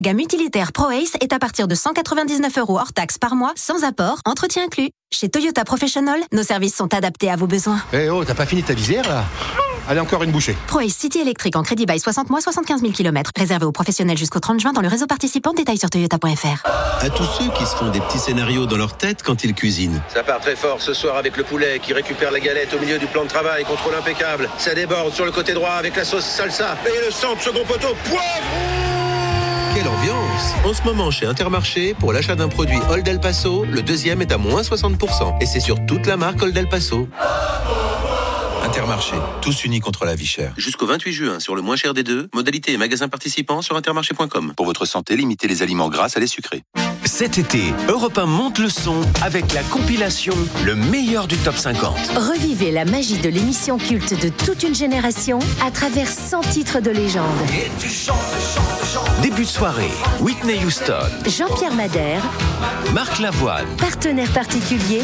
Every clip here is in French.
Gamme utilitaire ProAce est à partir de 199 € hors taxe par mois, sans apport, entretien inclus. Chez Toyota Professional, nos services sont adaptés à vos besoins. Eh oh, t'as pas fini ta visière là ? Allez, encore une bouchée. ProAce City électrique en crédit bail 60 mois, 75 000 km. Réservé aux professionnels jusqu'au 30 juin dans le réseau participant. Détails sur toyota.fr. À tous ceux qui se font des petits scénarios dans leur tête quand ils cuisinent. Ça part très fort ce soir avec le poulet qui récupère la galette au milieu du plan de travail. Contrôle impeccable. Ça déborde sur le côté droit avec la sauce salsa. Et le centre, second poteau, poivre. Quelle ambiance! En ce moment, chez Intermarché, pour l'achat d'un produit Old El Paso, le deuxième est à moins 60%. Et c'est sur toute la marque Old El Paso. Intermarché, tous unis contre la vie chère. Jusqu'au 28 juin, sur le moins cher des deux, modalité et magasins participants sur intermarché.com. Pour votre santé, limitez les aliments gras à les sucrés. Cet été, Europe 1 monte le son avec la compilation Le meilleur du top 50. Revivez la magie de l'émission culte de toute une génération à travers 100 titres de légende. Début de soirée, Whitney Houston, Jean-Pierre Madère, Marc Lavoine, partenaire particulier,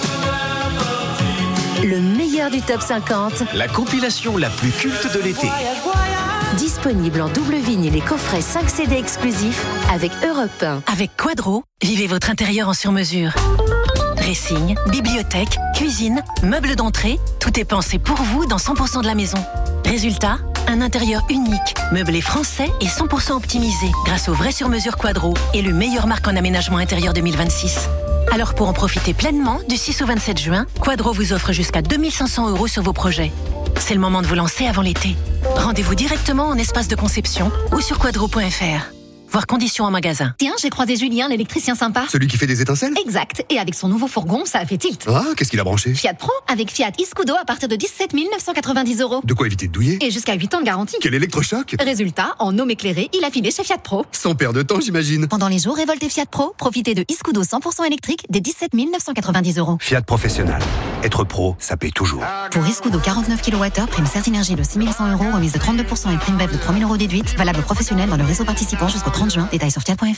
le meilleur du top 50. La compilation la plus culte de l'été. Disponible en double vinyle et coffret 5 CD exclusifs avec Europe 1. Avec Quadro, vivez votre intérieur en sur-mesure. Dressing, bibliothèque, cuisine, meubles d'entrée, tout est pensé pour vous dans 100% de la maison. Résultat, un intérieur unique, meublé français et 100% optimisé grâce au vrai sur-mesure Quadro, élu meilleure marque en aménagement intérieur 2026. Alors pour en profiter pleinement, du 6 au 27 juin, Quadro vous offre jusqu'à 2 500 € sur vos projets. C'est le moment de vous lancer avant l'été. Rendez-vous directement en espace de conception ou sur quadro.fr. Voir conditions en magasin. Tiens, j'ai croisé Julien, l'électricien sympa. Celui qui fait des étincelles ? Exact. Et avec son nouveau fourgon, ça a fait tilt. Ah, qu'est-ce qu'il a branché ? Fiat Pro, avec Fiat Iscudo à partir de 17 990 €. De quoi éviter de douiller ? Et jusqu'à 8 ans de garantie. Quel électrochoc ? Résultat, en homme éclairé, il a filé chez Fiat Pro. Sans perdre de temps, j'imagine. Pendant les jours révoltés Fiat Pro, profitez de Iscudo 100% électrique des 17 990 €. Fiat Professionnel. Être pro, ça paye toujours. Pour Iscudo 49 kWh, prime Certinergie de 6 100 €, remise de 32% et prime BEV de 3 000 € déduite. Valable professionnel dans le réseau participant jusqu'au 30 juin. Détails sur fiat.fr.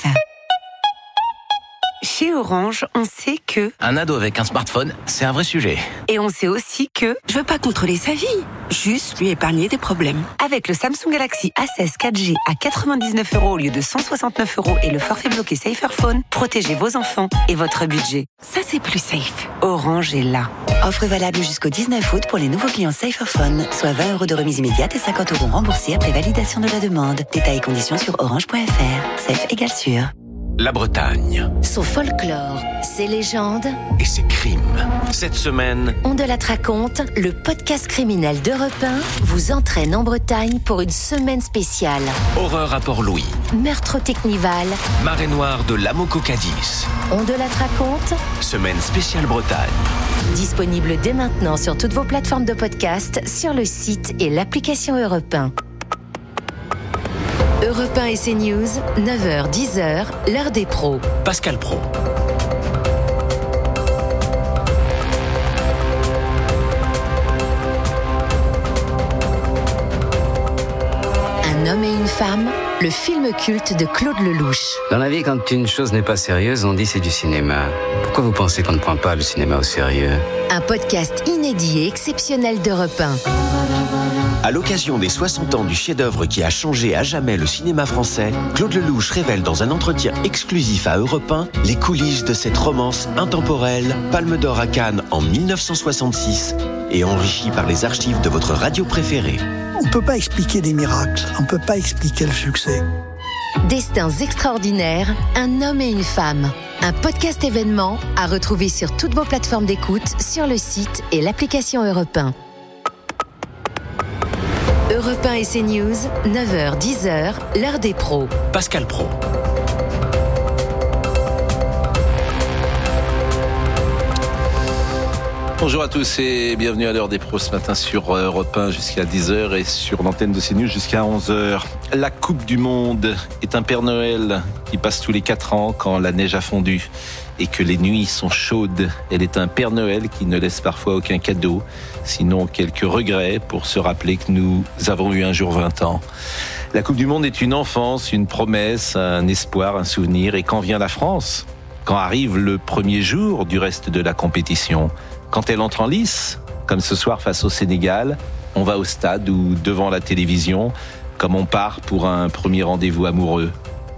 Chez Orange, on sait que... Un ado avec un smartphone, c'est un vrai sujet. Et on sait aussi que... Je veux pas contrôler sa vie, juste lui épargner des problèmes. Avec le Samsung Galaxy A16 4G à 99 € au lieu de 169 € et le forfait bloqué Saferphone, protégez vos enfants et votre budget. Ça, c'est plus safe. Orange est là. Offre valable jusqu'au 19 août pour les nouveaux clients Saferphone, soit 20 € de remise immédiate et 50 € remboursés après validation de la demande. Détails et conditions sur orange.fr. Safe égale sûr. La Bretagne. Son folklore, ses légendes et ses crimes. Cette semaine, On de la raconte, le podcast criminel d'Europe 1 vous entraîne en Bretagne pour une semaine spéciale. horreur à Port-Louis, Meurtre au Technival, marée noire de l'Amoco-Cadiz. On de la raconte, Semaine spéciale Bretagne. disponible dès maintenant sur toutes vos plateformes de podcast, sur le site et l'application Europe 1. Europe 1 et CNews, 9h, 10h, l'heure des pros. Pascal Praud. Un homme et une femme, le film culte de Claude Lelouch. Dans la vie, quand une chose n'est pas sérieuse, on dit c'est du cinéma. Pourquoi vous pensez qu'on ne prend pas le cinéma au sérieux ? Un podcast inédit et exceptionnel d'Europe 1. À l'occasion des 60 ans du chef-d'œuvre qui a changé à jamais le cinéma français, Claude Lelouch révèle dans un entretien exclusif à Europe 1 les coulisses de cette romance intemporelle, Palme d'Or à Cannes en 1966 et enrichie par les archives de votre radio préférée. On ne peut pas expliquer des miracles, on ne peut pas expliquer le succès. Destins extraordinaires, un homme et une femme. Un podcast événement à retrouver sur toutes vos plateformes d'écoute, sur le site et l'application Europe 1. Europe 1 et CNews, 9h, 10h, l'heure des pros. Pascal Praud. Bonjour à tous et bienvenue à l'heure des pros ce matin sur Europe 1 jusqu'à 10h et sur l'antenne de CNews jusqu'à 11h. La Coupe du Monde est un Père Noël qui passe tous les 4 ans quand la neige a fondu et que les nuits sont chaudes. Elle est un Père Noël qui ne laisse parfois aucun cadeau, sinon quelques regrets pour se rappeler que nous avons eu un jour 20 ans. La Coupe du Monde est une enfance, une promesse, un espoir, un souvenir. Et quand vient la France ? Quand arrive le premier jour du reste de la compétition ? Quand elle entre en lice, comme ce soir face au Sénégal, on va au stade ou devant la télévision, comme on part pour un premier rendez-vous amoureux.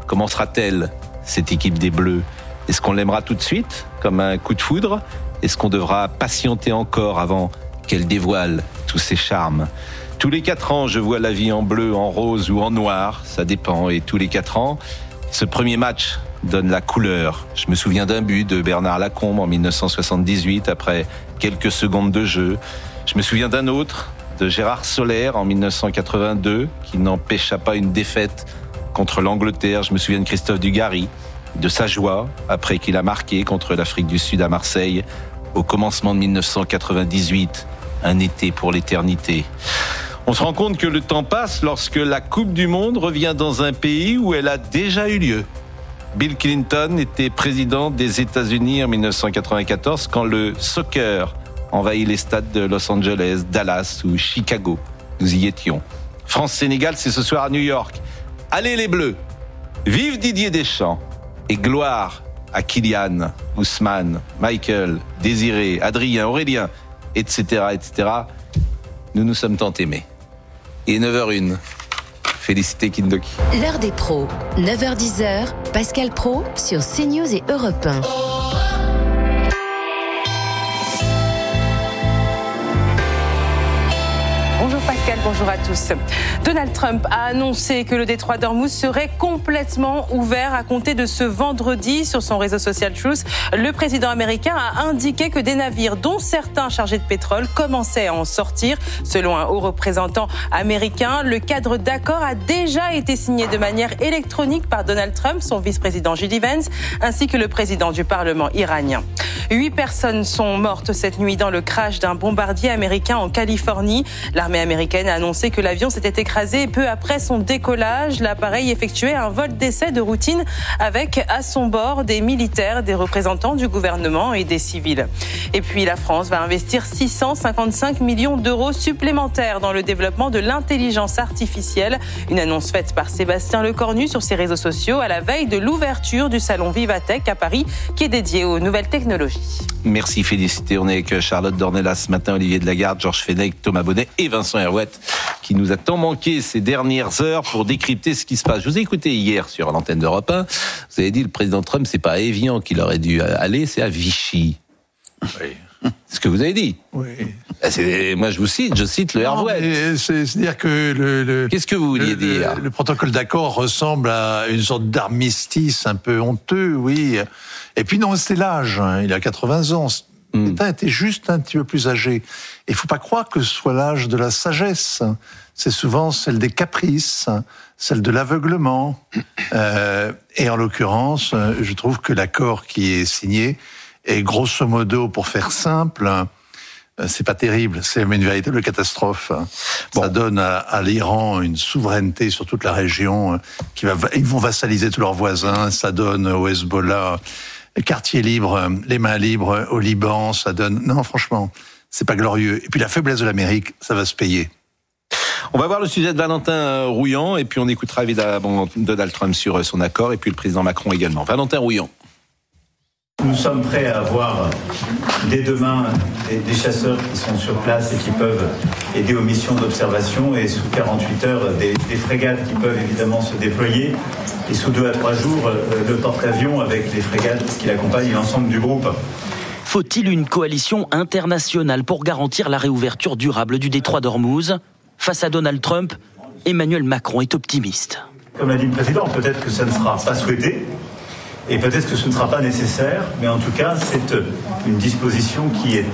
Comment sera-t-elle, cette équipe des Bleus ? Est-ce qu'on l'aimera tout de suite, comme un coup de foudre ? Est-ce qu'on devra patienter encore avant qu'elle dévoile tous ses charmes ? Tous les 4 ans, je vois la vie en bleu, en rose ou en noir, ça dépend. Et tous les 4 ans, ce premier match donne la couleur. Je me souviens d'un but de Bernard Lacombe en 1978, après quelques secondes de jeu. Je me souviens d'un autre, de Gérard Soler en 1982, qui n'empêcha pas une défaite contre l'Angleterre. Je me souviens de Christophe Dugarry, de sa joie, après qu'il a marqué contre l'Afrique du Sud à Marseille, au commencement de 1998, un été pour l'éternité. On se rend compte que le temps passe lorsque la Coupe du Monde revient dans un pays où elle a déjà eu lieu. Bill Clinton était président des États-Unis en 1994 quand le soccer envahit les stades de Los Angeles, Dallas ou Chicago. Nous y étions. France-Sénégal, c'est ce soir à New York. Allez les Bleus! Vive Didier Deschamps! Et gloire à Kylian, Ousmane, Michael, Désiré, Adrien, Aurélien, etc., etc. Nous nous sommes tant aimés. Et 9h01. Félicité Kindoki. L'heure des pros, 9h-10h, Pascal Praud sur CNews et Europe 1. Bonjour Pascal, bonjour à tous. Donald Trump a annoncé que le détroit d'Ormuz serait complètement ouvert à compter de ce vendredi. Sur son réseau social Truth, le président américain a indiqué que des navires, dont certains chargés de pétrole, commençaient à en sortir. Selon un haut représentant américain, le cadre d'accord a déjà été signé de manière électronique par Donald Trump, son vice-président J.D. Vance, ainsi que le président du Parlement iranien. 8 personnes sont mortes cette nuit dans le crash d'un bombardier américain en Californie. L'armée américaine a annoncé que l'avion s'était écrasé peu après son décollage. L'appareil effectuait un vol d'essai de routine avec à son bord des militaires, des représentants du gouvernement et des civils. Et puis la France va investir 655 millions d'euros supplémentaires dans le développement de l'intelligence artificielle. Une annonce faite par Sébastien Lecornu sur ses réseaux sociaux à la veille de l'ouverture du salon Vivatech à Paris qui est dédié aux nouvelles technologies. Merci, félicité. On est avec Charlotte Dornelas ce matin, Olivier Delagarde, Georges Fenech, Thomas Bonnet et Vincent Herouette qui nous a tant manqué ces dernières heures pour décrypter ce qui se passe. Je vous ai écouté hier sur l'antenne d'Europe 1. Vous avez dit le président Trump, c'est pas à Évian qu'il aurait dû aller, c'est à Vichy. Oui. C'est ce que vous avez dit. Oui. Moi, je cite le Herouette. C'est-à-dire que Qu'est-ce que vous vouliez dire ? Le protocole d'accord ressemble à une sorte d'armistice un peu honteux, oui. Et puis non, c'est l'âge. Il a 80 ans. L'État était juste un petit peu plus âgé. Il faut pas croire que ce soit l'âge de la sagesse. C'est souvent celle des caprices, celle de l'aveuglement. Et en l'occurrence, je trouve que l'accord qui est signé est grosso modo, pour faire simple, c'est pas terrible, c'est une véritable catastrophe. Ça donne à l'Iran une souveraineté sur toute la région. Ils vont vassaliser tous leurs voisins. Ça donne au Hezbollah quartier libre, les mains libres au Liban. Ça donne... Non, franchement, c'est pas glorieux. Et puis la faiblesse de l'Amérique, ça va se payer. On va voir le sujet de Valentin Rouillant et puis on écoutera évidemment Donald Trump sur son accord et puis le président Macron également. Valentin Rouillant. Nous sommes prêts à avoir dès demain des chasseurs qui sont sur place et qui peuvent aider aux missions d'observation et sous 48 heures des frégates qui peuvent évidemment se déployer et sous 2 à 3 jours le porte-avions avec les frégates qui l'accompagnent et l'ensemble du groupe. Faut-il une coalition internationale pour garantir la réouverture durable du détroit d'Ormuz ? Face à Donald Trump, Emmanuel Macron est optimiste. Comme l'a dit le président, peut-être que ça ne sera pas souhaité. Et peut-être que ce ne sera pas nécessaire, mais en tout cas, c'est une disposition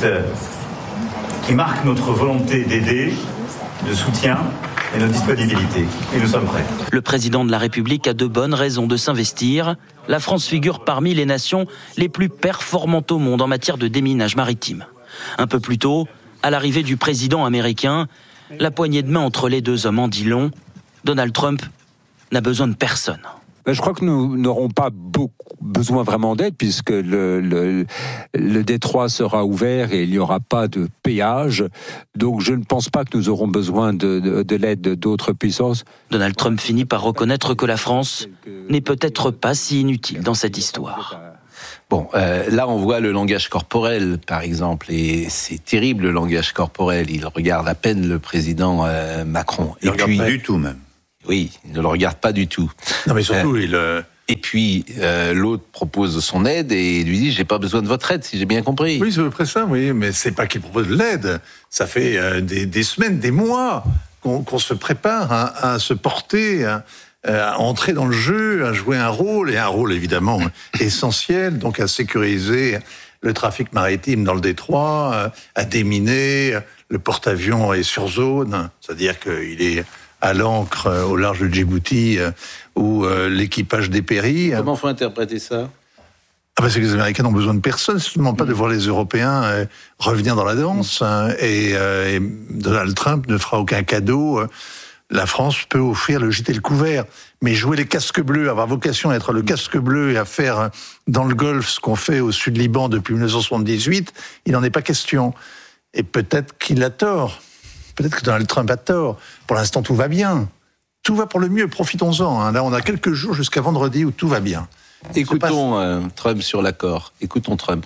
qui marque notre volonté d'aider, de soutien et notre disponibilité. Et nous sommes prêts. Le président de la République a de bonnes raisons de s'investir. La France figure parmi les nations les plus performantes au monde en matière de déminage maritime. Un peu plus tôt, à l'arrivée du président américain, la poignée de main entre les deux hommes en dit long. Donald Trump n'a besoin de personne. Je crois que nous n'aurons pas besoin vraiment d'aide puisque le détroit sera ouvert et il n'y aura pas de péage. Donc je ne pense pas que nous aurons besoin de l'aide d'autres puissances. Donald Trump finit par reconnaître que la France n'est peut-être pas si inutile dans cette histoire. Bon, là on voit le langage corporel par exemple et c'est terrible le langage corporel. Il regarde à peine le président Macron. Il ne regarde pas du tout même. Oui, il ne le regarde pas du tout. Non, mais surtout, Et puis, l'autre propose son aide et lui dit « j'ai pas besoin de votre aide, si j'ai bien compris ». Oui, c'est à peu près ça, oui. Mais c'est pas qu'il propose de l'aide. Ça fait des semaines, des mois qu'on se prépare à se porter, à entrer dans le jeu, à jouer un rôle, et un rôle évidemment essentiel, donc à sécuriser le trafic maritime dans le détroit, à déminer. Le porte-avions est sur zone, c'est-à-dire qu'il est à l'ancre au large de Djibouti, où l'équipage dépérit. Comment faut interpréter ça ? Parce que les Américains n'ont besoin de personne, c'est seulement pas de voir les Européens revenir dans la danse. Et Donald Trump ne fera aucun cadeau. La France peut offrir le gîte et le couvert, mais jouer les casques bleus, avoir vocation à être le casque bleu et à faire dans le Golfe ce qu'on fait au Sud-Liban depuis 1978, il n'en est pas question. Et peut-être qu'il a tort. Peut-être que Donald Trump a tort. Pour l'instant, tout va bien. Tout va pour le mieux, profitons-en. Là, on a quelques jours jusqu'à vendredi où tout va bien. Écoutons Trump sur l'accord. Écoutons Trump.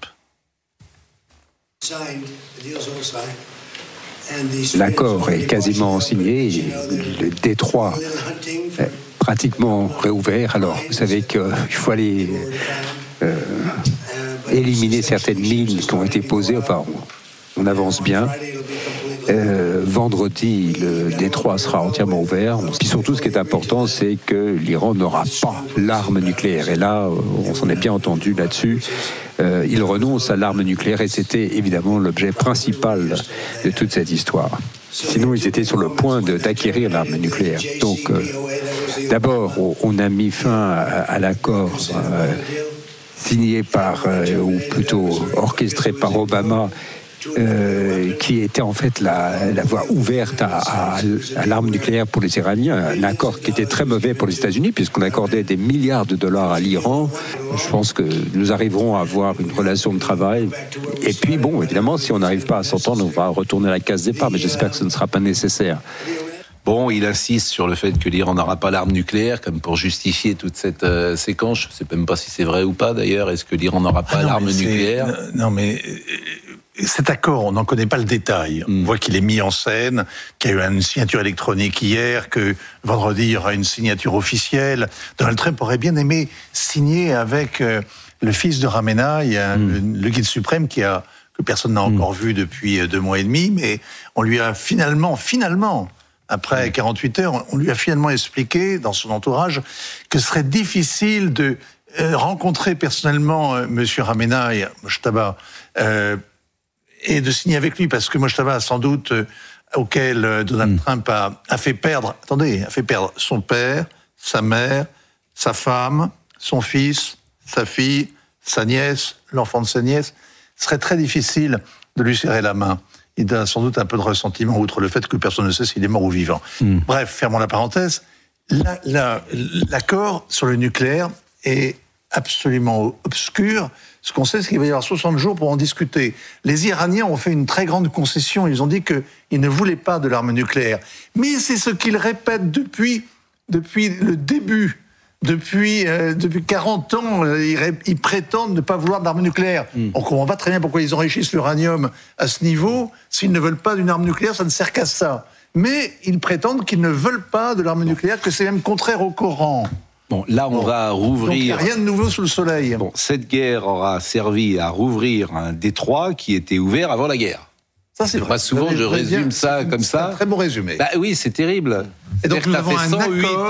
L'accord est quasiment signé. Le détroit est pratiquement réouvert. Alors, vous savez qu'il faut aller éliminer certaines mines qui ont été posées. Enfin, on avance bien. Vendredi, le détroit sera entièrement ouvert. Puis surtout, ce qui est important, c'est que l'Iran n'aura pas l'arme nucléaire. Et là, on s'en est bien entendu là-dessus. Il renonce à l'arme nucléaire et c'était évidemment l'objet principal de toute cette histoire. Sinon, ils étaient sur le point d'acquérir l'arme nucléaire. Donc, d'abord, on a mis fin à l'accord signé par, ou plutôt orchestré par Obama, qui était en fait la voie ouverte à l'arme nucléaire pour les Iraniens, un accord qui était très mauvais pour les États-Unis puisqu'on accordait des milliards de dollars à l'Iran. Je pense que nous arriverons à avoir une relation de travail. Et puis bon, évidemment, si on n'arrive pas à s'entendre, on va retourner à la case départ, mais j'espère que ce ne sera pas nécessaire. Bon, il insiste sur le fait que l'Iran n'aura pas l'arme nucléaire, comme pour justifier toute cette séquence. Je ne sais même pas si c'est vrai ou pas, d'ailleurs. Est-ce que l'Iran n'aura pas l'arme nucléaire ? Non, mais cet accord, on n'en connaît pas le détail. On voit qu'il est mis en scène, qu'il y a eu une signature électronique hier, que vendredi, il y aura une signature officielle. Donald Trump aurait bien aimé signer avec le fils de Khamenei, le guide suprême que personne n'a encore vu depuis 2 mois et demi, mais on lui a finalement, après 48 heures, on lui a finalement expliqué, dans son entourage, que ce serait difficile de rencontrer personnellement M. Khamenei, Mojtaba, et de signer avec lui, parce que Mojtaba, sans doute, auquel Donald Trump a fait perdre son père, sa mère, sa femme, son fils, sa fille, sa nièce, l'enfant de sa nièce, ce serait très difficile de lui serrer la main. Il a sans doute un peu de ressentiment, outre le fait que personne ne sait s'il est mort ou vivant. Bref, fermons la parenthèse. L'accord sur le nucléaire est absolument obscur. Ce qu'on sait, c'est qu'il va y avoir 60 jours pour en discuter. Les Iraniens ont fait une très grande concession. Ils ont dit qu'ils ne voulaient pas de l'arme nucléaire. Mais c'est ce qu'ils répètent depuis le début. Depuis 40 ans, ils prétendent ne pas vouloir d'armes nucléaires. On ne comprend pas très bien pourquoi ils enrichissent l'uranium à ce niveau. S'ils ne veulent pas d'une arme nucléaire, ça ne sert qu'à ça. Mais ils prétendent qu'ils ne veulent pas de l'arme nucléaire, que c'est même contraire au Coran. Bon, là, on va rouvrir... Donc, il n'y a rien de nouveau sous le soleil. Bon, cette guerre aura servi à rouvrir un détroit qui était ouvert avant la guerre. Ça, c'est vrai. Moi, souvent, je résume ça comme ça. C'est un très bon résumé. Bah oui, c'est terrible. Et donc, nous avons un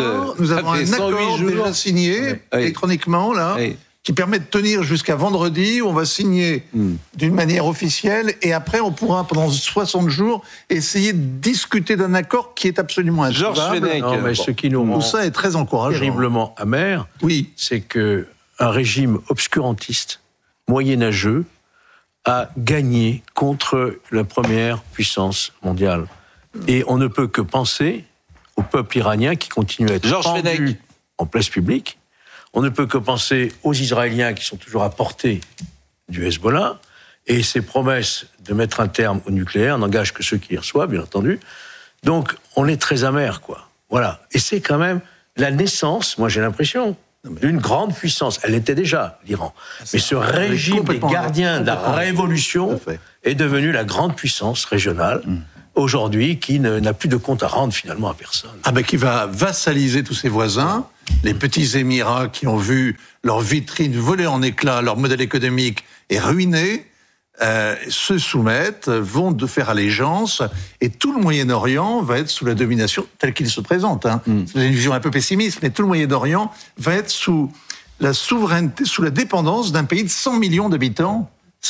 accord déjà signé électroniquement, là, qui permet de tenir jusqu'à vendredi, où on va signer d'une manière officielle, et après, on pourra, pendant 60 jours, essayer de discuter d'un accord qui est absolument introuvable. Georges Fenech. Non, mais ce qui nous rend tout ça est très encourageant. Terriblement amer, c'est que un régime obscurantiste, moyenâgeux, a gagné contre la première puissance mondiale. Et on ne peut que penser au peuple iranien qui continue à être pendu en place publique. On ne peut que penser aux Israéliens qui sont toujours à portée du Hezbollah. Et ces promesses de mettre un terme au nucléaire n'engagent que ceux qui y reçoivent, bien entendu. Donc, on est très amer, quoi. Voilà. Et c'est quand même la naissance, moi j'ai l'impression, d'une grande puissance. Elle était déjà, l'Iran. Mais ce régime des gardiens de la révolution est devenu la grande puissance régionale. aujourd'hui, qui n'a plus de compte à rendre finalement à personne. Ah ben qui va vassaliser tous ses voisins, les petits Émirats qui ont vu leur vitrine voler en éclats, leur modèle économique est ruiné, se soumettent, vont de faire allégeance, et tout le Moyen-Orient va être sous la domination telle qu'il se présente. C'est une vision un peu pessimiste, mais tout le Moyen-Orient va être sous la souveraineté, sous la dépendance d'un pays de 100 millions d'habitants,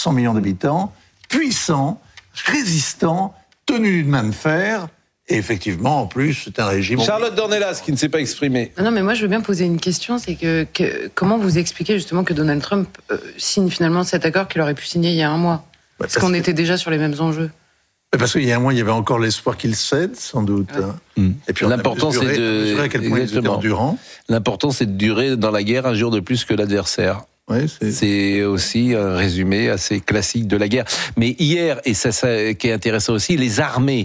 puissant, résistant, tenu d'une main de fer. Et effectivement, en plus, c'est un régime... Charlotte Dornelas, qui ne s'est pas exprimée. Non, mais moi, je veux bien poser une question. C'est que comment vous expliquez justement que Donald Trump signe finalement cet accord qu'il aurait pu signer il y a un mois ? Parce qu'on était déjà sur les mêmes enjeux. Parce qu'il y a un mois, il y avait encore l'espoir qu'il cède, sans doute. Ouais. Et puis l'important, c'est de... à quel point il était endurant. L'important, c'est de durer dans la guerre un jour de plus que l'adversaire. Ouais, c'est aussi un résumé assez classique de la guerre. Mais hier, et ça qui est intéressant aussi, les armées.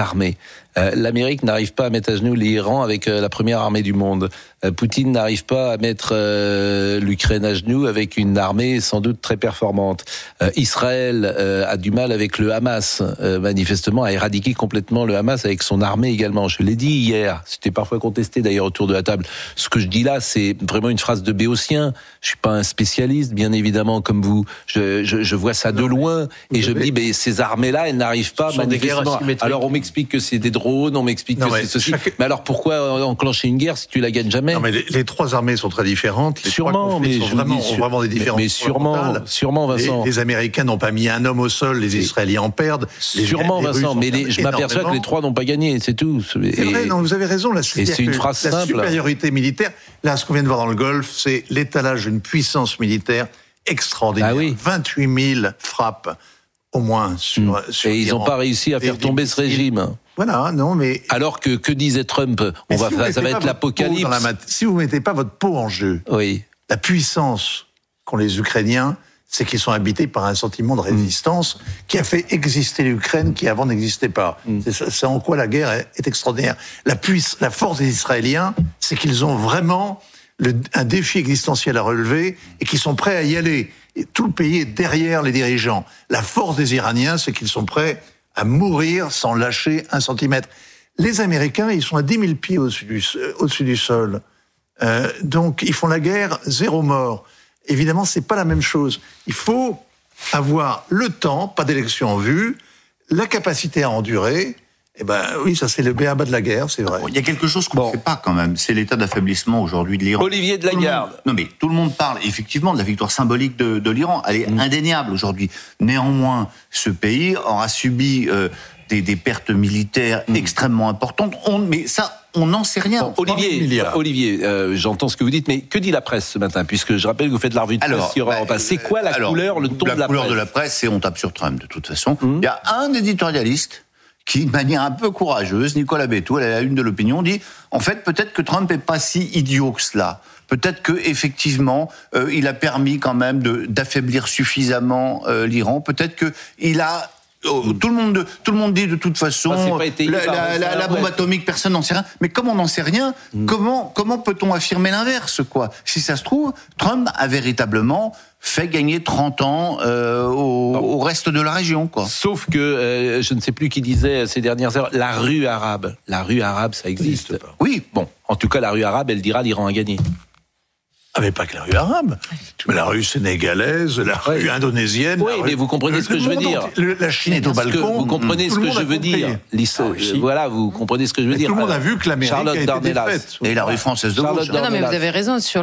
L'Amérique n'arrive pas à mettre à genoux l'Iran avec la première armée du monde. Poutine n'arrive pas à mettre l'Ukraine à genoux avec une armée sans doute très performante. Israël a du mal avec le Hamas, manifestement, à éradiquer complètement le Hamas avec son armée également. Je l'ai dit hier, c'était parfois contesté d'ailleurs autour de la table. Ce que je dis là, c'est vraiment une phrase de béotien. Je suis pas un spécialiste, bien évidemment, comme vous. Je vois ça de loin et je me dis, mais ces armées-là, elles n'arrivent pas manifestement. Alors on m'explique que c'est des drones, on m'explique que c'est ceci. Mais alors pourquoi enclencher une guerre si tu la gagnes jamais ? Non, mais les trois armées sont très différentes. Les sûrement, mais ont vraiment des différences. Mais sûrement, Vincent. Les Américains n'ont pas mis un homme au sol, les Israéliens en perdent. Sûrement, Vincent, mais je m'aperçois que les trois n'ont pas gagné, c'est tout. C'est vrai, non, vous avez raison. Là, et c'est une phrase simple. La supériorité militaire, là, ce qu'on vient de voir dans le Golfe, c'est l'étalage d'une puissance militaire extraordinaire. 28 000 frappes, au moins, sur et ils n'ont pas réussi à faire tomber ce régime. Voilà, non, mais... Alors que disait Trump, ça va être l'apocalypse. Si vous ne mettez pas votre peau en jeu, la puissance qu'ont les Ukrainiens, c'est qu'ils sont habités par un sentiment de résistance qui a fait exister l'Ukraine qui avant n'existait pas. C'est en quoi la guerre est extraordinaire. La force des Israéliens, c'est qu'ils ont vraiment un défi existentiel à relever et qu'ils sont prêts à y aller. Et tout le pays est derrière les dirigeants. La force des Iraniens, c'est qu'ils sont prêts à mourir sans lâcher un centimètre. Les Américains, ils sont à 10 000 pieds au-dessus du sol. Donc, ils font la guerre, 0 mort. Évidemment, c'est pas la même chose. Il faut avoir le temps, pas d'élection en vue, la capacité à endurer. Eh ben oui, ça c'est le b.a.-ba de la guerre, c'est vrai. Il y a quelque chose qu'on ne fait pas quand même, c'est l'état d'affaiblissement aujourd'hui de l'Iran. Olivier de Lagarde. Non mais tout le monde parle effectivement de la victoire symbolique de l'Iran. Elle est indéniable aujourd'hui. Néanmoins, ce pays aura subi des pertes militaires extrêmement importantes. Mais ça, on n'en sait rien. Olivier, j'entends ce que vous dites, mais que dit la presse ce matin ? Puisque je rappelle que vous faites la revue de presse sur Europe 1. C'est quoi la couleur, le ton de la presse ? La couleur de la presse, c'est on tape sur Trump de toute façon. Il y a un éditorialiste qui, de manière un peu courageuse, Nicolas Beto, elle est à la une de l'Opinion, dit en fait peut-être que Trump n'est pas si idiot que cela. Peut-être que effectivement, il a permis quand même d'affaiblir suffisamment l'Iran. Peut-être que il a tout le monde dit de toute façon la bombe atomique, personne n'en sait rien. Mais comme on n'en sait rien, comment peut-on affirmer l'inverse, quoi ? Si ça se trouve, Trump a véritablement fait gagner 30 ans au reste de la région, quoi. Sauf que je ne sais plus qui disait ces dernières heures, la rue arabe, ça existe. Oui, bon, en tout cas la rue arabe, elle dira l'Iran a gagné. Ah, mais pas que la rue arabe, mais la rue sénégalaise, la rue indonésienne. Oui, mais vous comprenez ce que je veux dire. La Chine est au balcon. Vous comprenez ce que je veux dire. Voilà, vous comprenez ce que je veux dire. Tout le monde a vu que l'Amérique a été défaite. Et la rue française de gauche. Non, mais vous avez raison sur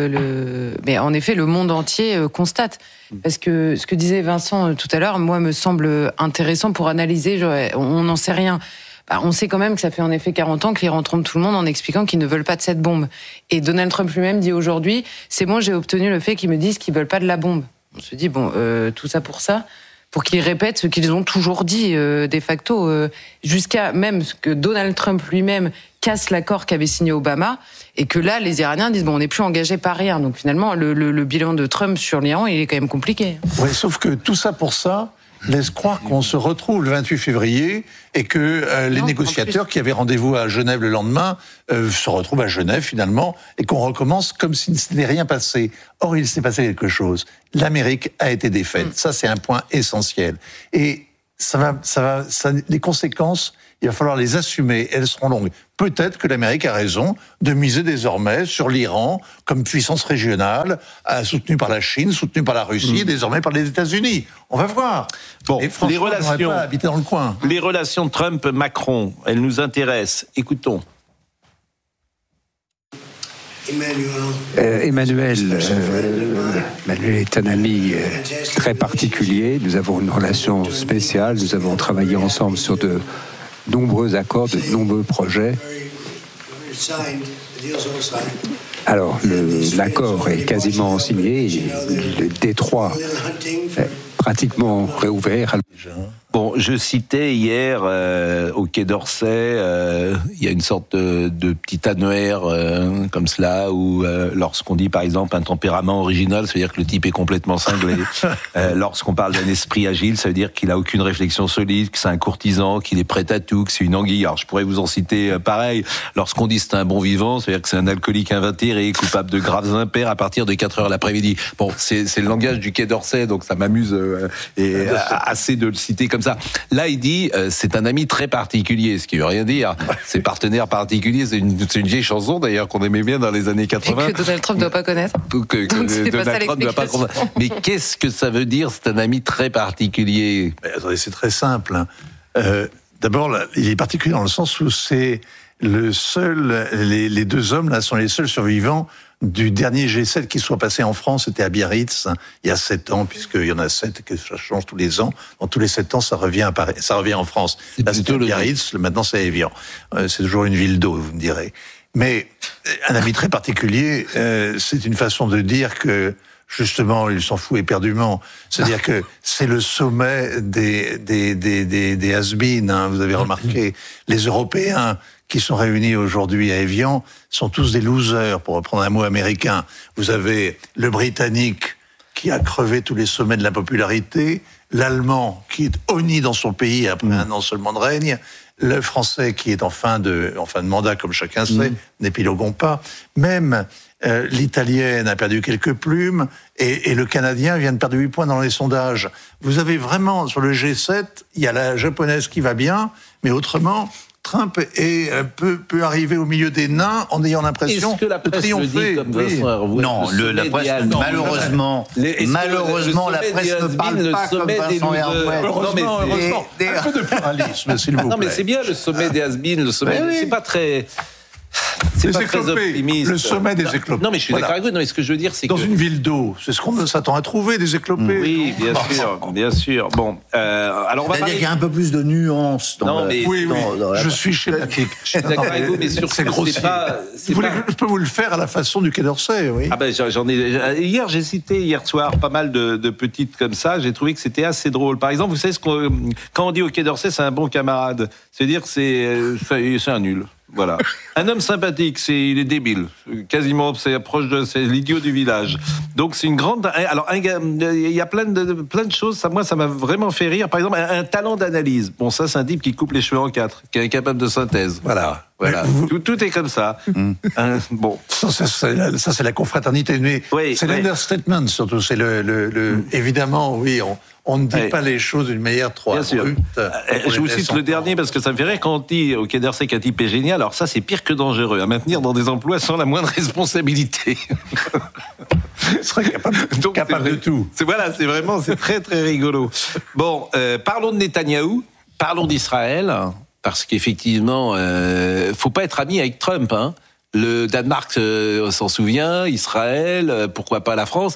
mais en effet, le monde entier constate. Parce que ce que disait Vincent tout à l'heure, moi, me semble intéressant pour analyser. On n'en sait rien. On sait quand même que ça fait en effet 40 ans que l'Iran trompe tout le monde en expliquant qu'ils ne veulent pas de cette bombe. Et Donald Trump lui-même dit aujourd'hui, c'est bon, j'ai obtenu le fait qu'ils me disent qu'ils veulent pas de la bombe. On se dit, tout ça, pour qu'ils répètent ce qu'ils ont toujours dit, de facto, jusqu'à même ce que Donald Trump lui-même casse l'accord qu'avait signé Obama, et que là, les Iraniens disent, on n'est plus engagés par rien. Donc finalement, le bilan de Trump sur l'Iran, il est quand même compliqué. Oui, sauf que tout ça pour ça laisse croire qu'on se retrouve le 28 février et que les négociateurs qui avaient rendez-vous à Genève le lendemain se retrouvent à Genève finalement et qu'on recommence comme s'il ne s'était rien passé. Or, il s'est passé quelque chose. L'Amérique a été défaite. Ça, c'est un point essentiel. Et les conséquences, il va falloir les assumer, elles seront longues. Peut-être que l'Amérique a raison de miser désormais sur l'Iran comme puissance régionale, soutenue par la Chine, soutenue par la Russie, désormais par les États-Unis. On va voir. Bon, et franchement, on n'aurait pas habité dans le coin. Les relations Trump-Macron, elles nous intéressent. Écoutons. Emmanuel est un ami très particulier. Nous avons une relation spéciale. Nous avons travaillé ensemble sur de nombreux accords, de nombreux projets. Alors, l'accord est quasiment signé. Le détroit est pratiquement réouvert. Bon, je citais hier au Quai d'Orsay, il y a une sorte de petit annuaire comme cela où lorsqu'on dit par exemple un tempérament original, ça veut dire que le type est complètement cinglé. Lorsqu'on parle d'un esprit agile, ça veut dire qu'il a aucune réflexion solide, que c'est un courtisan, qu'il est prêt à tout, que c'est une anguille. Alors je pourrais vous en citer pareil. Lorsqu'on dit c'est un bon vivant, ça veut dire que c'est un alcoolique invétéré, coupable de graves impairs à partir de 4h l'après-midi. Bon, c'est le langage du Quai d'Orsay, donc ça m'amuse assez de le citer comme ça. Là, il dit c'est un ami très particulier, ce qui veut rien dire. Ses partenaires particuliers, c'est une vieille chanson d'ailleurs qu'on aimait bien dans les années 80. Et que Donald Trump ne doit pas connaître. Que Donald Trump ne doit pas connaître. Mais qu'est-ce que ça veut dire, c'est un ami très particulier? Attendez, c'est très simple. D'abord, il est particulier dans le sens où c'est le seul, les deux hommes là sont les seuls survivants du dernier G7 qui soit passé en France. C'était à Biarritz il y a 7 ans, puisqu'il y en a 7 et que ça change tous les ans. Dans tous les 7 ans, ça revient à Paris, ça revient en France. Là, c'était Biarritz, maintenant c'est Évian. C'est toujours une ville d'eau, vous me direz. Mais un ami très particulier, c'est une façon de dire que justement, il s'en fout éperdument. C'est-à-dire que c'est le sommet des has-been, hein, vous avez remarqué. Les Européens qui sont réunis aujourd'hui à Évian sont tous des losers, pour reprendre un mot américain. Vous avez le Britannique qui a crevé tous les sommets de la popularité, l'Allemand qui est honni dans son pays après un an seulement de règne, le Français qui est en fin de mandat, comme chacun sait, n'épiloguons pas, même l'Italienne a perdu quelques plumes, et le Canadien vient de perdre 8 points dans les sondages. Vous avez vraiment, sur le G7, il y a la Japonaise qui va bien, mais autrement, Trump peut arriver au milieu des nains en ayant l'impression de triompher. Non, la presse, malheureusement, la presse ne parle pas comme Vincent Herouet. Heureusement. Un peu de pluralisme, s'il vous plaît. Non, mais c'est bien le sommet des has-been, le sommet. C'est pas très. C'est pas très optimiste. Le sommet des éclopés. Non, mais je suis d'accord avec vous. Non, mais ce que je veux dire, c'est dans que... une ville d'eau, c'est ce qu'on s'attend à trouver, des éclopés. Oui, bien sûr. Bon, alors on va parler... Il y a un peu plus de nuances. Je suis schématique. Je suis d'accord avec vous, mais surtout, c'est grossier. Je peux vous le faire à la façon du Quai d'Orsay, oui. Ah ben, j'en ai... Hier, j'ai cité hier soir pas mal de petites comme ça. J'ai trouvé que c'était assez drôle. Par exemple, vous savez quand on dit au Quai d'Orsay, c'est un bon camarade. C'est-à-dire que c'est un nul. Voilà. Un homme sympathique, il est débile. Quasiment, c'est l'idiot du village. Donc c'est une grande. Alors il y a plein de choses. Ça m'a vraiment fait rire. Par exemple, un talent d'analyse. Bon, ça c'est un type qui coupe les cheveux en 4, qui est incapable de synthèse. Voilà. Tout est comme ça. Bon. Ça c'est la confraternité. Mais c'est l'understatement surtout. C'est évidemment, oui. On ne dit pas les choses d'une manière trop abrupte. Je vous cite le dernier parce que ça me fait rire quand on dit au Quai d'Orsay qu'un type est génial. Alors ça, c'est pire que dangereux, à maintenir dans des emplois sans la moindre responsabilité. Il serait capable de tout. C'est très très rigolo. Bon, parlons de Netanyahou, parlons d'Israël, parce qu'effectivement, faut pas être ami avec Trump, hein. Le Danemark s'en souvient, Israël, pourquoi pas la France.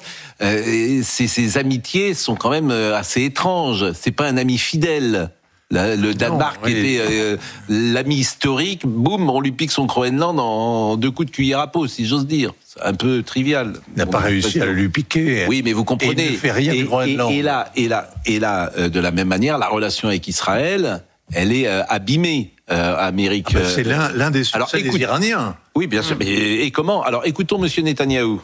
Ces amitiés sont quand même assez étranges. C'est pas un ami fidèle. Le Danemark était l'ami historique. Boum, on lui pique son Groenland en 2 coups de cuillère à peau, si j'ose dire. C'est un peu trivial. Il n'a pas réussi à le lui piquer. Oui, mais vous comprenez. Et il ne fait rien du Groenland. Et là, de la même manière, la relation avec Israël, elle est abîmée. Amérique. C'est l'un des succès des Iraniens. Oui, bien sûr. Et comment? Alors, écoutons Monsieur Netanyahou.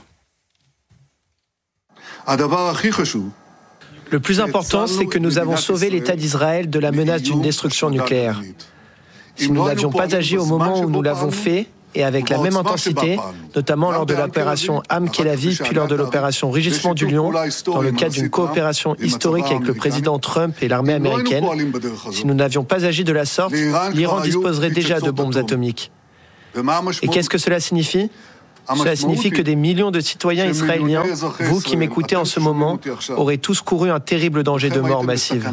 Le plus important, c'est que nous avons sauvé l'État d'Israël de la menace d'une destruction nucléaire. Si nous n'avions pas agi au moment où nous l'avons fait, et avec la même intensité, notamment lors de l'opération Am Kelavi, puis lors de l'opération Rugissement du Lion, dans le cadre d'une coopération historique avec le président Trump et l'armée américaine. Si nous n'avions pas agi de la sorte, l'Iran disposerait déjà de bombes atomiques. Et qu'est-ce que cela signifie ? Cela signifie que des millions de citoyens israéliens, vous qui m'écoutez en ce moment, auraient tous couru un terrible danger de mort massive.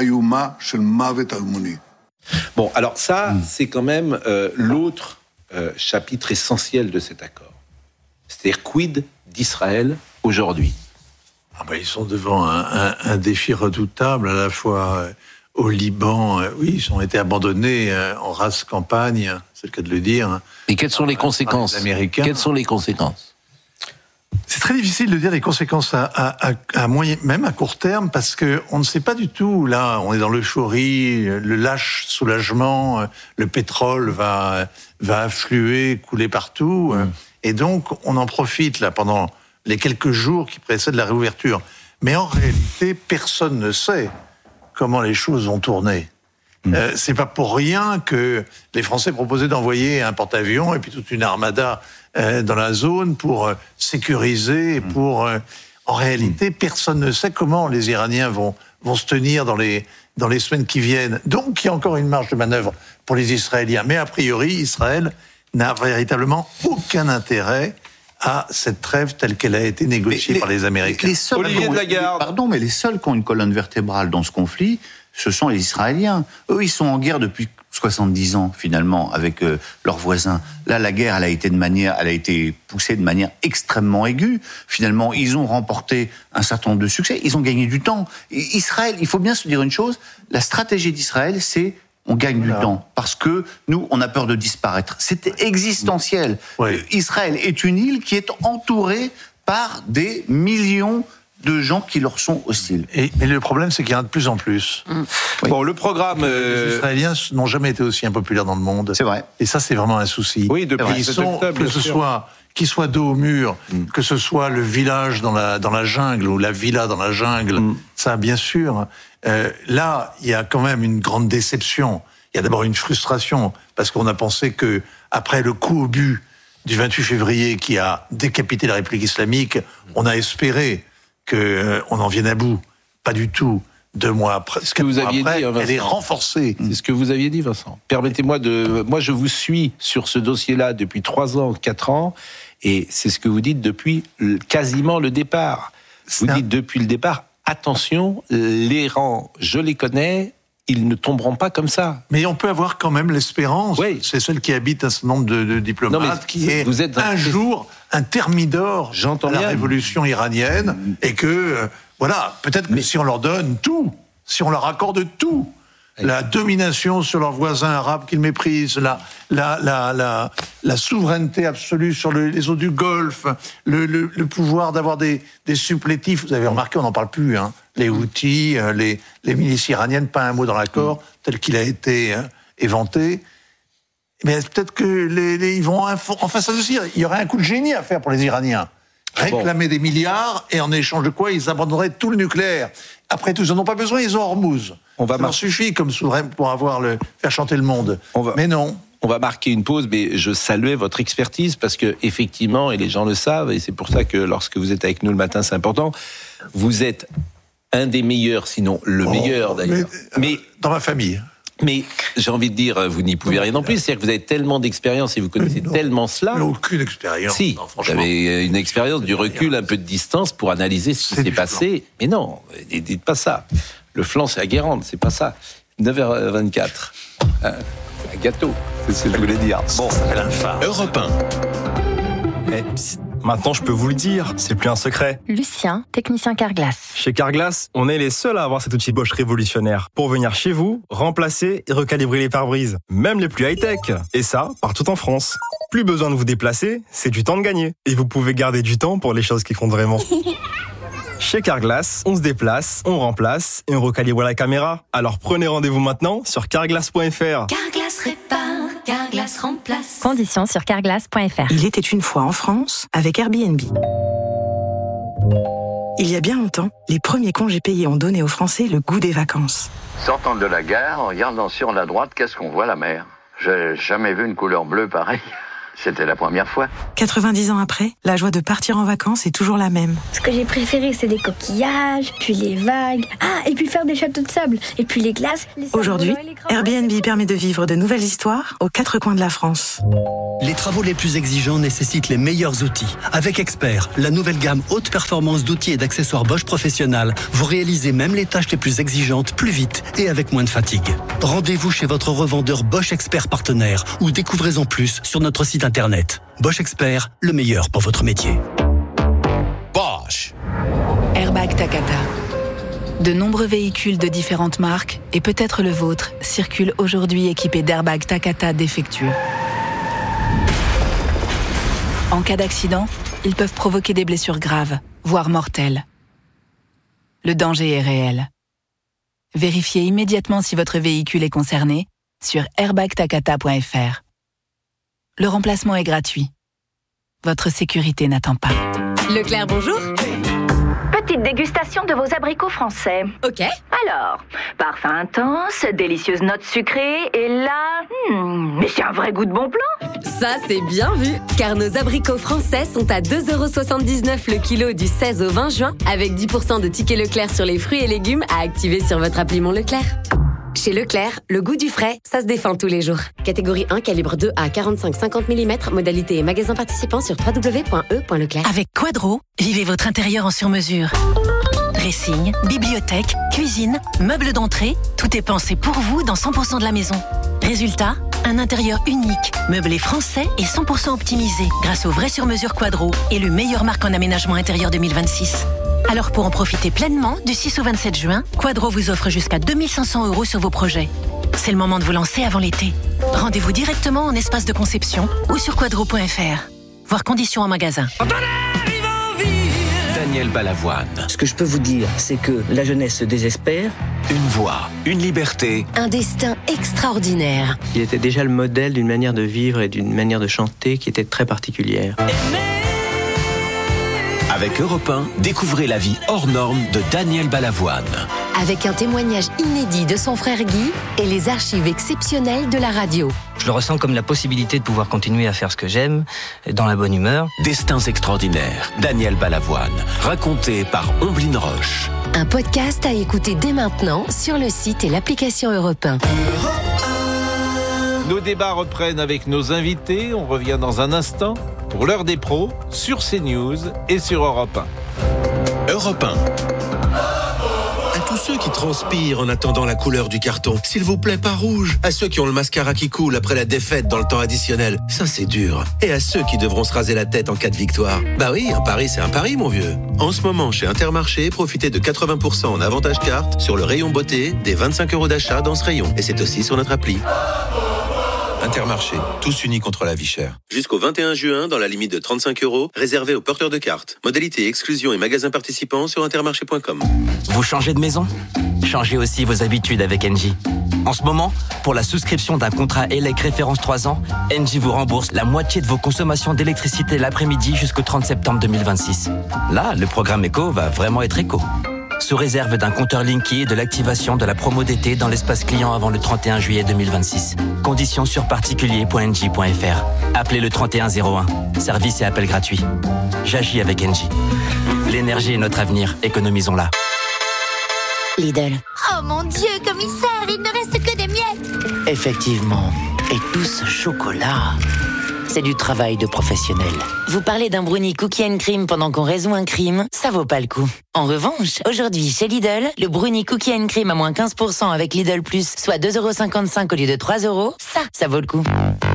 Bon, alors ça, c'est quand même l'autre chapitre essentiel de cet accord. C'est-à-dire, quid d'Israël aujourd'hui ? Ils sont devant un défi redoutable, à la fois au Liban. Oui, ils ont été abandonnés en race campagne, c'est le cas de le dire. Et quelles sont les conséquences américaines ? Quelles sont les conséquences ? C'est très difficile de dire les conséquences à moyen, même à court terme, parce que on ne sait pas du tout. Là, on est dans l'euphorie, le lâche soulagement, le pétrole va affluer, couler partout, et donc on en profite là pendant les quelques jours qui précèdent la réouverture. Mais en réalité, personne ne sait comment les choses vont tourner. C'est pas pour rien que les Français proposaient d'envoyer un porte-avions et puis toute une armada dans la zone pour sécuriser, pour... en réalité, personne ne sait comment les Iraniens vont se tenir dans les semaines qui viennent. Donc, il y a encore une marge de manœuvre pour les Israéliens. Mais a priori, Israël n'a véritablement aucun intérêt à cette trêve telle qu'elle a été négociée par les Américains. Olivier de Lagarde. Pardon, mais les seuls qui ont une colonne vertébrale dans ce conflit, ce sont les Israéliens. Eux, ils sont en guerre depuis 70 ans, finalement, avec leurs voisins. Là, la guerre, elle a été poussée de manière extrêmement aiguë. Finalement, ils ont remporté un certain nombre de succès. Ils ont gagné du temps. Israël, il faut bien se dire une chose, la stratégie d'Israël, c'est on gagne du temps, parce que nous, on a peur de disparaître. C'est existentiel. Oui. Israël est une île qui est entourée par des millions de gens qui leur sont hostiles. Mais le problème, c'est qu'il y en a de plus en plus. Oui. Bon, le programme... Les Israéliens n'ont jamais été aussi impopulaires dans le monde. C'est vrai. Et ça, c'est vraiment un souci. Oui, depuis qu'ils soient dos au mur, que ce soit le village dans la jungle ou la villa dans la jungle, ça, bien sûr. Là, il y a quand même une grande déception. Il y a d'abord une frustration, parce qu'on a pensé que après le coup au but du 28 février qui a décapité la République islamique, on a espéré qu'on en vienne à bout. Pas du tout. 2 mois après, ce que vous aviez dit, Vincent, elle est renforcée. C'est ce que vous aviez dit, Vincent. Permettez-moi moi, je vous suis sur ce dossier-là depuis 3 ans, 4 ans, et c'est ce que vous dites depuis quasiment le départ. Vous dites depuis le départ, attention, les rangs, je les connais, ils ne tomberont pas comme ça. Mais on peut avoir quand même l'espérance. Oui. C'est celle qui habite un certain nombre de diplomates, vous êtes un jour un thermidor à la révolution iranienne, et que, voilà, peut-être que si on leur donne tout, si on leur accorde tout, la domination sur leurs voisins arabes qu'ils méprisent, la souveraineté absolue sur les eaux du Golfe, le pouvoir d'avoir des supplétifs. Vous avez remarqué, on n'en parle plus, hein. Les Houthis, les milices iraniennes, pas un mot dans l'accord, tel qu'il a été éventé. Mais peut-être que ils vont en face à ceci. Il y aurait un coup de génie à faire pour les Iraniens. Réclamer des milliards, et en échange de quoi ils abandonneraient tout le nucléaire. Après tout, ils n'en ont pas besoin, ils ont Hormuz. Ça leur suffit comme souverain pour faire chanter le monde. Mais non. On va marquer une pause, mais je saluais votre expertise, parce que effectivement, et les gens le savent, et c'est pour ça que lorsque vous êtes avec nous le matin, c'est important, vous êtes un des meilleurs, sinon le meilleur d'ailleurs. Mais dans ma famille. Mais j'ai envie de dire, vous n'y pouvez rien non plus. C'est-à-dire que vous avez tellement d'expérience et vous connaissez tellement cela. Aucune expérience. Si, vous avez une expérience, du recul, un peu de distance pour analyser ce qui s'est passé. Mais non, dites pas ça. Le flanc, c'est à Guérande, c'est pas ça. 9h24. C'est un gâteau, c'est ce que je voulais dire. Bon, c'est l'infâme. Europe 1. Maintenant, je peux vous le dire, c'est plus un secret. Lucien, technicien Carglass. Chez Carglass, on est les seuls à avoir cet outil Bosch révolutionnaire pour venir chez vous, remplacer et recalibrer les pare-brises, même les plus high-tech. Et ça, partout en France. Plus besoin de vous déplacer, c'est du temps de gagner. Et vous pouvez garder du temps pour les choses qui comptent vraiment. Chez Carglass, on se déplace, on remplace et on recalibre la caméra. Alors prenez rendez-vous maintenant sur carglass.fr. Carglass répare, Carglass remplace. Conditions sur carglass.fr. Il était une fois en France avec Airbnb. Il y a bien longtemps, les premiers congés payés ont donné aux Français le goût des vacances. Sortant de la gare, en regardant sur la droite, qu'est-ce qu'on voit, la mer? J'ai jamais vu une couleur bleue pareille. c'était la première fois. 90 ans après, la joie de partir en vacances est toujours la même. Ce que j'ai préféré, c'est les coquillages, puis les vagues. Ah, et puis faire des châteaux de sable, et puis les glaces. Aujourd'hui, Airbnb permet de vivre de nouvelles histoires aux 4 coins de la France. Les travaux les plus exigeants nécessitent les meilleurs outils. Avec Expert, la nouvelle gamme haute performance d'outils et d'accessoires Bosch Professionnel, vous réalisez même les tâches les plus exigeantes plus vite et avec moins de fatigue. Rendez-vous chez votre revendeur Bosch Expert partenaire ou découvrez-en plus sur notre site internet. Bosch Expert, le meilleur pour votre métier. Bosch. Airbag Takata. De nombreux véhicules de différentes marques, et peut-être le vôtre, circulent aujourd'hui équipés d'airbags Takata défectueux. En cas d'accident, ils peuvent provoquer des blessures graves, voire mortelles. Le danger est réel. Vérifiez immédiatement si votre véhicule est concerné sur airbagtakata.fr. Le remplacement est gratuit. Votre sécurité n'attend pas. Leclerc, bonjour. Petite dégustation de vos abricots français. Ok. Alors, parfum intense, délicieuse note sucrée, et là... mais c'est un vrai goût de bon plan. Ça, c'est bien vu, car nos abricots français sont à 2,79€ le kilo du 16 au 20 juin, avec 10% de tickets Leclerc sur les fruits et légumes à activer sur votre appli Mon Leclerc. Chez Leclerc, le goût du frais, ça se défend tous les jours. Catégorie 1, calibre 2 à 45-50 mm, modalité et magasin participant sur www.e.leclerc. Avec Quadro, vivez votre intérieur en sur-mesure. Dressing, bibliothèque, cuisine, meubles d'entrée, tout est pensé pour vous dans 100% de la maison. Résultat, un intérieur unique, meublé français et 100% optimisé grâce au vrai sur-mesure Quadro, élu meilleure marque en aménagement intérieur 2026. Alors pour en profiter pleinement, du 6 au 27 juin, Quadro vous offre jusqu'à 2500 € sur vos projets. C'est le moment de vous lancer avant l'été. Rendez-vous directement en espace de conception ou sur quadro.fr. Voir conditions en magasin. Daniel Balavoine. Ce que je peux vous dire, c'est que la jeunesse se désespère. Une voix, une liberté. Un destin extraordinaire. Il était déjà le modèle d'une manière de vivre et d'une manière de chanter qui était très particulière. Avec Europe 1, découvrez la vie hors norme de Daniel Balavoine. Avec un témoignage inédit de son frère Guy et les archives exceptionnelles de la radio. Je le ressens comme la possibilité de pouvoir continuer à faire ce que j'aime, dans la bonne humeur. Destins extraordinaires, Daniel Balavoine, raconté par Omblin Roche. Un podcast à écouter dès maintenant sur le site et l'application Europe 1. Nos débats reprennent avec nos invités. On revient dans un instant pour l'heure des pros sur CNews et sur Europe 1. Europe 1. À tous ceux qui transpirent en attendant la couleur du carton, s'il vous plaît, pas rouge. À ceux qui ont le mascara qui coule après la défaite dans le temps additionnel, ça c'est dur. Et à ceux qui devront se raser la tête en cas de victoire. Bah oui, un pari c'est un pari, mon vieux. En ce moment, chez Intermarché, profitez de 80% en avantage carte sur le rayon beauté des 25 € d'achat dans ce rayon. Et c'est aussi sur notre appli. Intermarché, tous unis contre la vie chère. Jusqu'au 21 juin, dans la limite de 35 €, réservé aux porteurs de cartes. Modalité, exclusion et magasins participants sur intermarché.com. Vous changez de maison ? Changez aussi vos habitudes avec Engie. En ce moment, pour la souscription d'un contrat ELEC référence 3 ans, Engie vous rembourse la moitié de vos consommations d'électricité l'après-midi jusqu'au 30 septembre 2026. Là, le programme éco va vraiment être éco. Sous réserve d'un compteur Linky et de l'activation de la promo d'été dans l'espace client avant le 31 juillet 2026. Conditions sur particulier.engie.fr. Appelez le 3101. Service et appel gratuit. J'agis avec Engie. L'énergie est notre avenir. Économisons-la. Lidl. Oh mon Dieu, commissaire, il ne reste que des miettes. Effectivement. Et tout ce chocolat. C'est du travail de professionnel. Vous parlez d'un brownie cookie and cream pendant qu'on résout un crime, ça vaut pas le coup. En revanche, aujourd'hui chez Lidl, le brownie cookie and cream à moins 15% avec Lidl Plus, soit 2,55 € au lieu de 3 €, ça vaut le coup.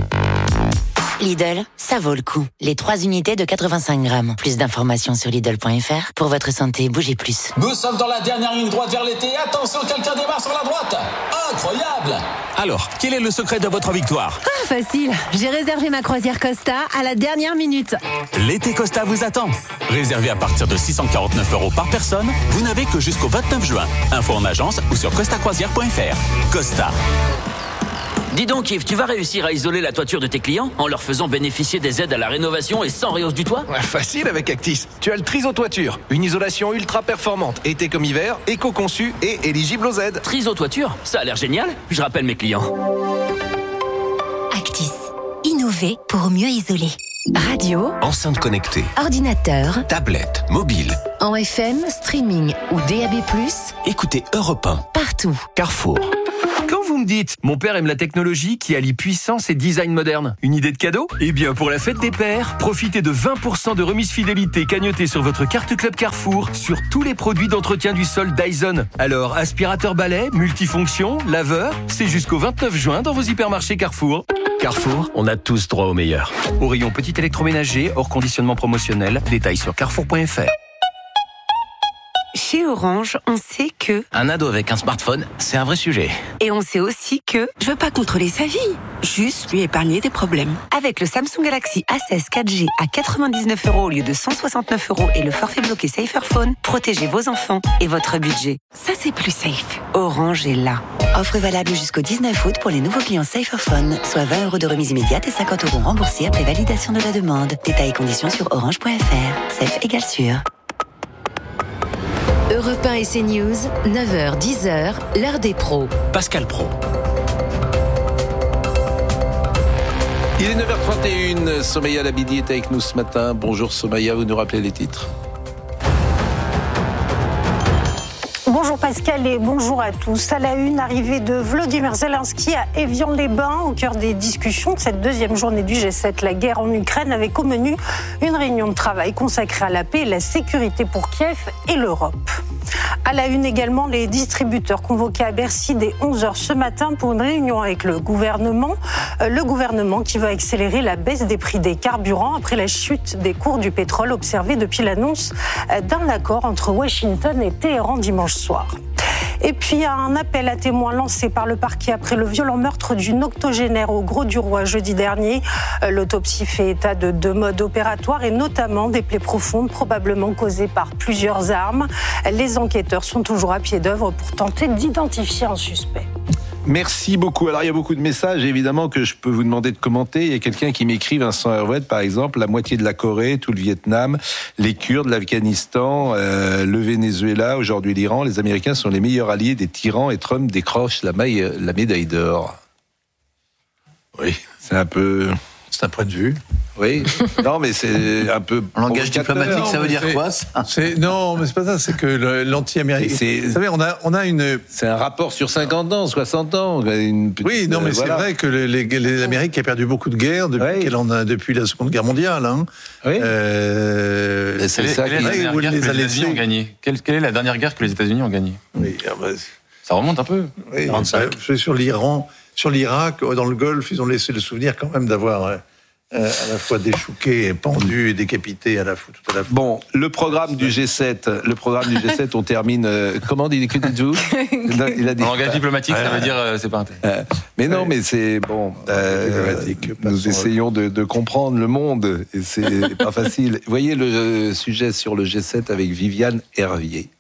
Lidl, ça vaut le coup. Les 3 unités de 85 grammes. Plus d'informations sur Lidl.fr. Pour votre santé, bougez plus. Nous sommes dans la dernière ligne droite vers l'été. Attention, quelqu'un démarre sur la droite. Incroyable! Alors, quel est le secret de votre victoire? Ah, facile. J'ai réservé ma croisière Costa à la dernière minute. L'été Costa vous attend. Réservé à partir de 649 € par personne, vous n'avez que jusqu'au 29 juin. Info en agence ou sur costacroisière.fr. Costa. Dis donc Yves, tu vas réussir à isoler la toiture de tes clients en leur faisant bénéficier des aides à la rénovation et sans réhausse du toit? Ouais, facile avec Actis. Tu as le Triso Toiture, une isolation ultra performante, été comme hiver, éco-conçue et éligible aux aides. Triso Toiture, ça a l'air génial. Je rappelle mes clients. Actis. Innovation. UV pour mieux isoler. Radio, enceinte connectée, ordinateur, tablette, mobile. En FM, streaming ou DAB+, Écoutez Europe 1. partout. Carrefour. Quand vous me dites « Mon père aime la technologie qui allie puissance et design moderne », une idée de cadeau ? Eh bien, pour la fête des pères, profitez de 20% de remise fidélité cagnotée sur votre carte Club Carrefour sur tous les produits d'entretien du sol Dyson. Alors, aspirateur balai, multifonction, laveur, c'est jusqu'au 29 juin dans vos hypermarchés Carrefour. Carrefour, on a tous droit au meilleur. Au rayon petit électroménager, hors conditionnement promotionnel, détails sur carrefour.fr. Chez Orange, on sait que... Un ado avec un smartphone, c'est un vrai sujet. Et on sait aussi que... Je veux pas contrôler sa vie, juste lui épargner des problèmes. Avec le Samsung Galaxy A16 4G à 99 € au lieu de 169 € et le forfait bloqué Saferphone, protégez vos enfants et votre budget. Ça, c'est plus safe. Orange est là. Offre valable jusqu'au 19 août pour les nouveaux clients Saferphone, soit 20 € de remise immédiate et 50 € remboursés après validation de la demande. Détails et conditions sur orange.fr. Safe égale sûr. Europe 1 et CNews, 9h, 10h, l'heure des pros. Pascal Pro. Il est 9h31, Somaya Labidi est avec nous ce matin. Bonjour Somaya, vous nous rappelez les titres. Bonjour Pascal et bonjour à tous. À la une, arrivée de Volodymyr Zelensky à Évian-les-Bains, au cœur des discussions de cette deuxième journée du G7, la guerre en Ukraine, avec au menu une réunion de travail consacrée à la paix et la sécurité pour Kiev et l'Europe. À la une également, les distributeurs convoqués à Bercy dès 11h ce matin pour une réunion avec le gouvernement. Le gouvernement qui va accélérer la baisse des prix des carburants après la chute des cours du pétrole observée depuis l'annonce d'un accord entre Washington et Téhéran dimanche soir. Et puis un appel à témoins lancé par le parquet après le violent meurtre d'une octogénaire au Grau-du-Roi jeudi dernier. L'autopsie fait état de 2 modes opératoires et notamment des plaies profondes probablement causées par plusieurs armes. Les enquêteurs sont toujours à pied d'œuvre pour tenter d'identifier un suspect. Merci beaucoup. Alors, il y a beaucoup de messages, évidemment, que je peux vous demander de commenter. Il y a quelqu'un qui m'écrit, Vincent Hervouet, par exemple, la moitié de la Corée, tout le Vietnam, les Kurdes, l'Afghanistan, le Venezuela, aujourd'hui l'Iran. Les Américains sont les meilleurs alliés des tyrans et Trump décroche la médaille d'or. Oui, c'est un peu... C'est un point de vue. Oui, non, mais c'est un peu... En langage diplomatique, ça veut dire quoi, ça ? Non, mais c'est pas ça, c'est que l'anti-américain... Vous savez, on a une... C'est un rapport sur 50 ans, 60 ans. Oui, non, mais voilà. C'est vrai que l'Amérique a perdu beaucoup de guerres depuis la Seconde Guerre mondiale. Hein. Oui. C'est ça que les États-Unis ont gagné. Quelle est la dernière guerre que les États-Unis ont gagnée ? Oui, ça remonte un peu. Oui, sur l'Iran, sur l'Irak, dans le Golfe, ils ont laissé le souvenir quand même d'avoir... à la fois déchouqué, pendu et décapité à la fois. Bon, le programme du G7, on termine. Comment dites-vous ? Il a dit. En langage diplomatique, ça veut dire c'est pas intéressant. Mais non, mais c'est bon. Nous essayons de comprendre le monde et c'est pas facile. Vous voyez le sujet sur le G7 avec Viviane Hervier.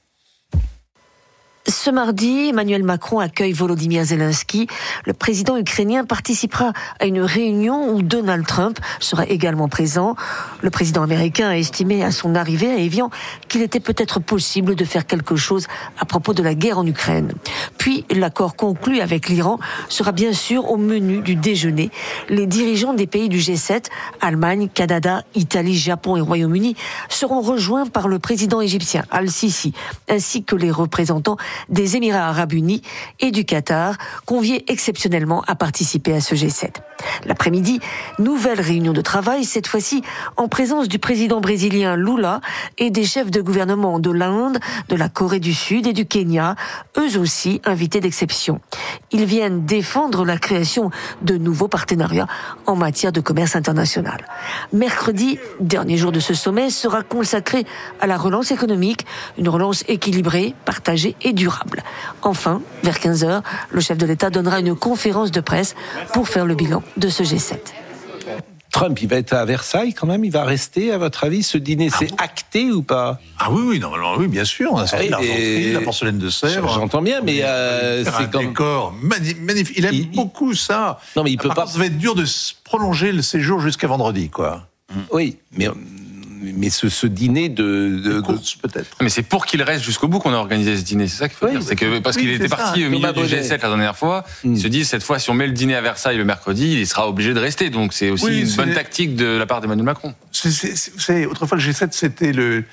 Ce mardi, Emmanuel Macron accueille Volodymyr Zelensky. Le président ukrainien participera à une réunion où Donald Trump sera également présent. Le président américain a estimé à son arrivée à Évian qu'il était peut-être possible de faire quelque chose à propos de la guerre en Ukraine. Puis, l'accord conclu avec l'Iran sera bien sûr au menu du déjeuner. Les dirigeants des pays du G7, Allemagne, Canada, Italie, Japon et Royaume-Uni, seront rejoints par le président égyptien Al-Sisi, ainsi que les représentants des Émirats arabes unis et du Qatar, conviés exceptionnellement à participer à ce G7. L'après-midi, nouvelle réunion de travail, cette fois-ci en présence du président brésilien Lula et des chefs de gouvernement de l'Inde, de la Corée du Sud et du Kenya, eux aussi invités d'exception. Ils viennent défendre la création de nouveaux partenariats en matière de commerce international. Mercredi, dernier jour de ce sommet, sera consacré à la relance économique, une relance équilibrée, partagée et durable. Enfin, vers 15h, le chef de l'État donnera une conférence de presse pour faire le bilan de ce G7. Trump, il va être à Versailles quand même, il va rester, à votre avis, ce dîner, c'est acté ou pas ? Ah oui, normalement, oui, bien sûr, on a sorti l'argenterie, la porcelaine de Sèvres. J'entends bien, mais c'est comme... décor magnifique, il aime beaucoup ça. Non, mais il peut pas... Ça va être dur de prolonger le séjour jusqu'à vendredi, quoi. Oui, mais mais ce dîner de course, peut-être. Mais c'est pour qu'il reste jusqu'au bout qu'on a organisé ce dîner, c'est ça qu'il faut dire. C'est que parce qu'il était parti au milieu du G7 la dernière fois, il se dit cette fois si on met le dîner à Versailles le mercredi, il sera obligé de rester. Donc c'est aussi une bonne tactique de la part d'Emmanuel Macron. Autrefois le G7 c'était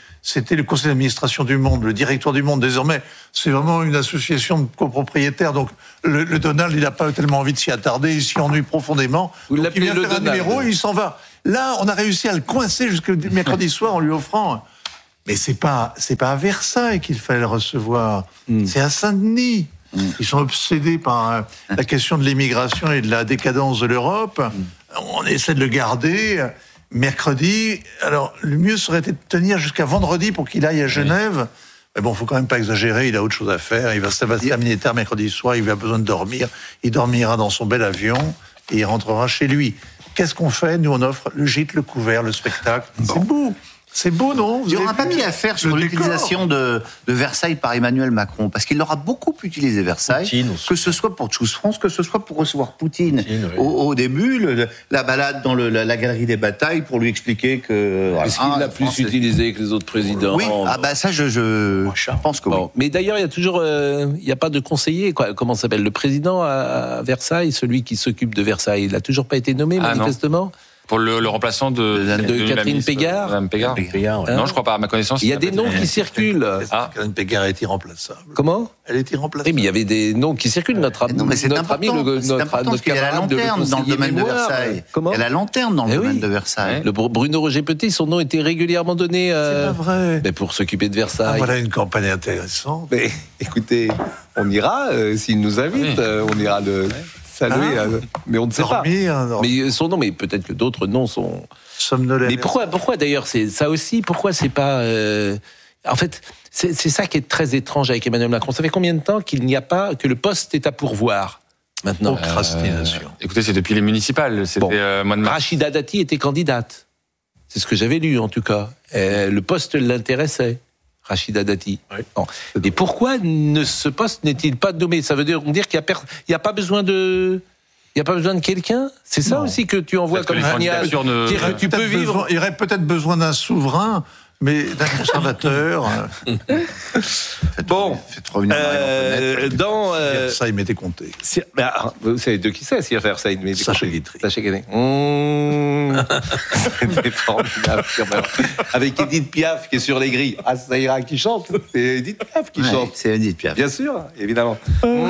le conseil d'administration du Monde, le directoire du Monde. Désormais, c'est vraiment une association de copropriétaires. Donc le Donald, il n'a pas tellement envie de s'y attarder, il s'y ennuie profondément. Vous l'appelez il vient faire un numéro et il s'en va. Là, on a réussi à le coincer jusqu'au mercredi soir en lui offrant. Mais c'est pas à Versailles qu'il fallait le recevoir. C'est à Saint-Denis. Ils sont obsédés par la question de l'immigration et de la décadence de l'Europe. On essaie de le garder. Mercredi, alors le mieux serait de tenir jusqu'à vendredi pour qu'il aille à Genève. Mais bon, faut quand même pas exagérer, il a autre chose à faire. Ça va se terminer tard mercredi soir, il a besoin de dormir. Il dormira dans son bel avion et il rentrera chez lui. Qu'est-ce qu'on fait? Nous, on offre le gîte, le couvert, le spectacle. C'est beau. C'est beau, non? Il y aura un papier à faire sur l'utilisation de Versailles par Emmanuel Macron, parce qu'il aura beaucoup utilisé Versailles, que ce soit pour Choose France, que ce soit pour recevoir Poutine. Au début, la balade dans la galerie des batailles pour lui expliquer que... Est-ce qu'il l'a plus utilisé que les autres présidents? Oui, ça je pense que oui. Mais d'ailleurs, il y a toujours... il n'y a pas de conseiller, quoi. Comment s'appelle? Le président à Versailles, celui qui s'occupe de Versailles, il n'a toujours pas été nommé, manifestement. Non. Pour le remplaçant de Catherine Pégard. Madame Pégard. Non, je crois pas, à ma connaissance. Il y a des noms qui circulent. Catherine Pégard est irremplaçable. Comment? Elle est irremplaçable. Oui, mais il y avait des noms qui circulent. Notre ami, c'est important parce qu'il y a la lanterne dans le domaine de Versailles. Comment? Il y a la lanterne dans le domaine de Versailles. Le Bruno Roger Petit, son nom était régulièrement donné. C'est pas vrai. Mais pour s'occuper de Versailles. Voilà une campagne intéressante. Mais écoutez, on ira s'il nous invite. On ira le saluer, mais on ne sait pas. Mais son nom, mais peut-être que d'autres noms sont somnolents. Mais pourquoi d'ailleurs c'est ça aussi? Pourquoi c'est pas En fait, c'est ça qui est très étrange avec Emmanuel Macron. Ça fait combien de temps qu'il n'y a pas que le poste est à pourvoir maintenant? Procrastination. Écoutez, c'est depuis les municipales. C'était mois de mars. Rachida Dati était candidate. C'est ce que j'avais lu en tout cas. Le poste l'intéressait. Rachida Dati. Oui. Bon. Et pourquoi ce poste n'est-il pas nommé? Ça veut dire qu'il n'y a pas besoin de... Il n'y a pas besoin de quelqu'un? C'est ça aussi que tu envoies comme signal. Que tu peux vivre. Il y aurait peut-être besoin d'un souverain, mais d'un conservateur. Bon. Ça, il m'était compté. Vous savez de qui c'est, Sir Versailles? Sacha Guitry. Sacha Guitry. C'était formidable. Avec Edith Piaf qui est sur les grilles. Ah, ça ira, qui chante. C'est Edith Piaf qui chante. C'est Edith Piaf. Bien sûr, évidemment.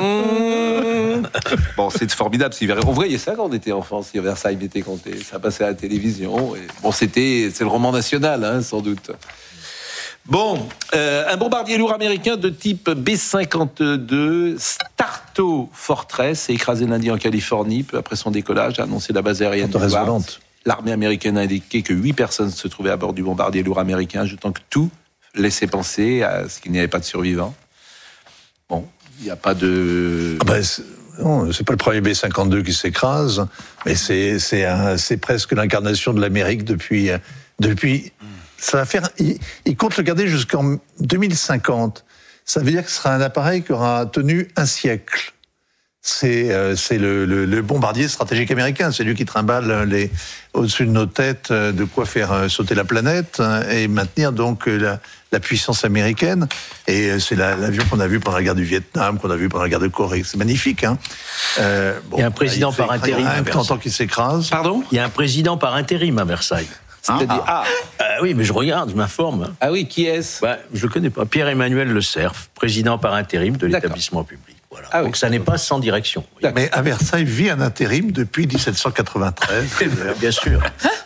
Bon, c'est formidable. On voyait ça quand on était enfant, Sir Versailles m'était compté. Ça passait à la télévision. Et bon, c'est le roman national, sans doute. Bon, un bombardier lourd américain de type B-52 Starto Fortress est écrasé lundi en Californie, peu après son décollage, a annoncé la base aérienne de Ward. L'armée américaine a indiqué que 8 personnes se trouvaient à bord du bombardier lourd américain, ajoutant que tout laissait penser à ce qu'il n'y avait pas de survivants. Bon, il n'y a pas de... Non, c'est pas le premier B-52 qui s'écrase, mais c'est presque l'incarnation de l'Amérique depuis ça va faire. Il compte le garder jusqu'en 2050. Ça veut dire que ce sera un appareil qui aura tenu un siècle. C'est le bombardier stratégique américain. C'est lui qui trimballe au-dessus de nos têtes de quoi faire sauter la planète et maintenir donc la puissance américaine. Et c'est l'avion qu'on a vu pendant la guerre du Vietnam, qu'on a vu pendant la guerre de Corée. C'est magnifique, hein. Il y a un président par intérim. Tant qu'il s'écrase. Pardon? Il y a un président par intérim à Versailles. C'est-à-dire, oui, mais je regarde, je m'informe. Ah oui, qui est-ce? Je ne connais pas. Pierre-Emmanuel Le Cerf, président par intérim de l'établissement public. Voilà. Donc ça n'est pas sans direction. Mais à Versailles vit un intérim depuis 1793. Bien sûr.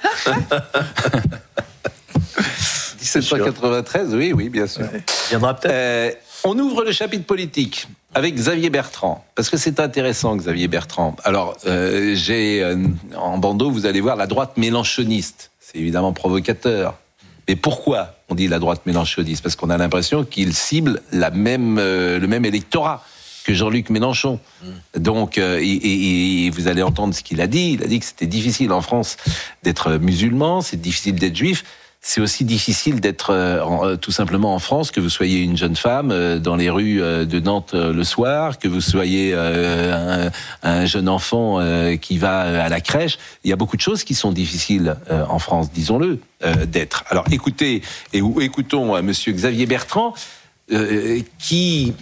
1793, oui, bien sûr. Viendra peut-être. On ouvre le chapitre politique avec Xavier Bertrand, parce que c'est intéressant, Xavier Bertrand. Alors, en bandeau, vous allez voir la droite mélenchoniste. C'est évidemment provocateur. Mais pourquoi on dit la droite mélenchoniste? Parce qu'on a l'impression qu'il cible le même électorat que Jean-Luc Mélenchon. Donc, et vous allez entendre ce qu'il a dit. Il a dit que c'était difficile en France d'être musulman, c'est difficile d'être juif. c'est aussi difficile d'être tout simplement en France, que vous soyez une jeune femme dans les rues de Nantes le soir, que vous soyez un jeune enfant qui va à la crèche. Il y a beaucoup de choses qui sont difficiles en France, disons-le, d'être. Alors écoutons Monsieur Xavier Bertrand, qui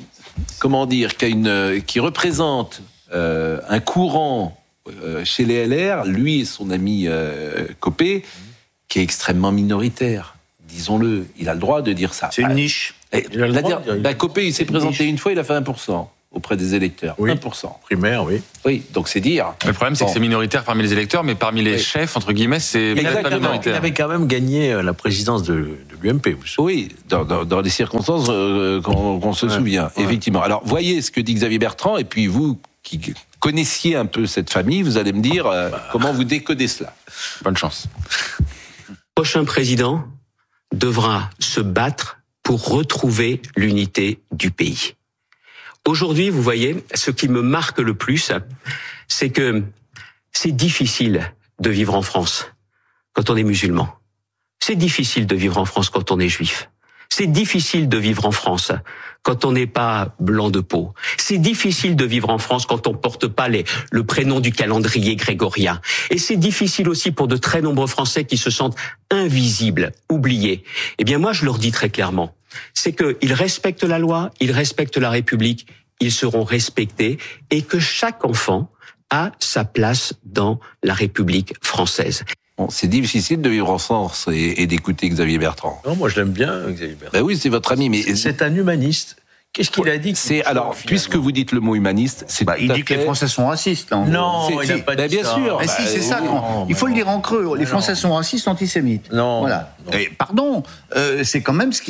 représente un courant chez les LR, lui et son ami Copé, qui est extrêmement minoritaire, disons-le. Il a le droit de dire ça. C'est une niche. Copé, il s'est présenté une fois, il a fait 1% auprès des électeurs. Oui. 1%. Primaire, oui. Oui, donc c'est dire. Le problème, c'est que c'est minoritaire parmi les électeurs, mais parmi les chefs, entre guillemets, c'est peut-être pas minoritaire. Il avait quand même gagné la présidence de l'UMP. Oui, dans les circonstances qu'on se souvient, effectivement. Alors, voyez ce que dit Xavier Bertrand, et puis vous, qui connaissiez un peu cette famille, vous allez me dire comment vous décodez cela. Bonne chance. Le prochain président devra se battre pour retrouver l'unité du pays. Aujourd'hui, vous voyez, ce qui me marque le plus, c'est que c'est difficile de vivre en France quand on est musulman. C'est difficile de vivre en France quand on est juif. C'est difficile de vivre en France quand on n'est pas blanc de peau. C'est difficile de vivre en France quand on porte pas le prénom du calendrier grégorien. Et c'est difficile aussi pour de très nombreux Français qui se sentent invisibles, oubliés. Eh bien, moi, je leur dis très clairement, c'est qu'ils respectent la loi, ils respectent la République, ils seront respectés, et que chaque enfant a sa place dans la République française. Bon, c'est difficile de vivre en France et d'écouter Xavier Bertrand. Non, moi je l'aime bien, Xavier Bertrand. Ben oui, c'est votre ami, mais c'est un humaniste. Qu'est-ce qu'il a dit? Alors, puisque vous dites le mot humaniste, c'est il dit que les Français sont racistes. Là, non, il n'a pas dit bien ça. sûr. Mais si, c'est ça. Il faut le dire en creux. Les Français sont racistes, antisémites. Non. Voilà. Et, pardon, c'est quand même ce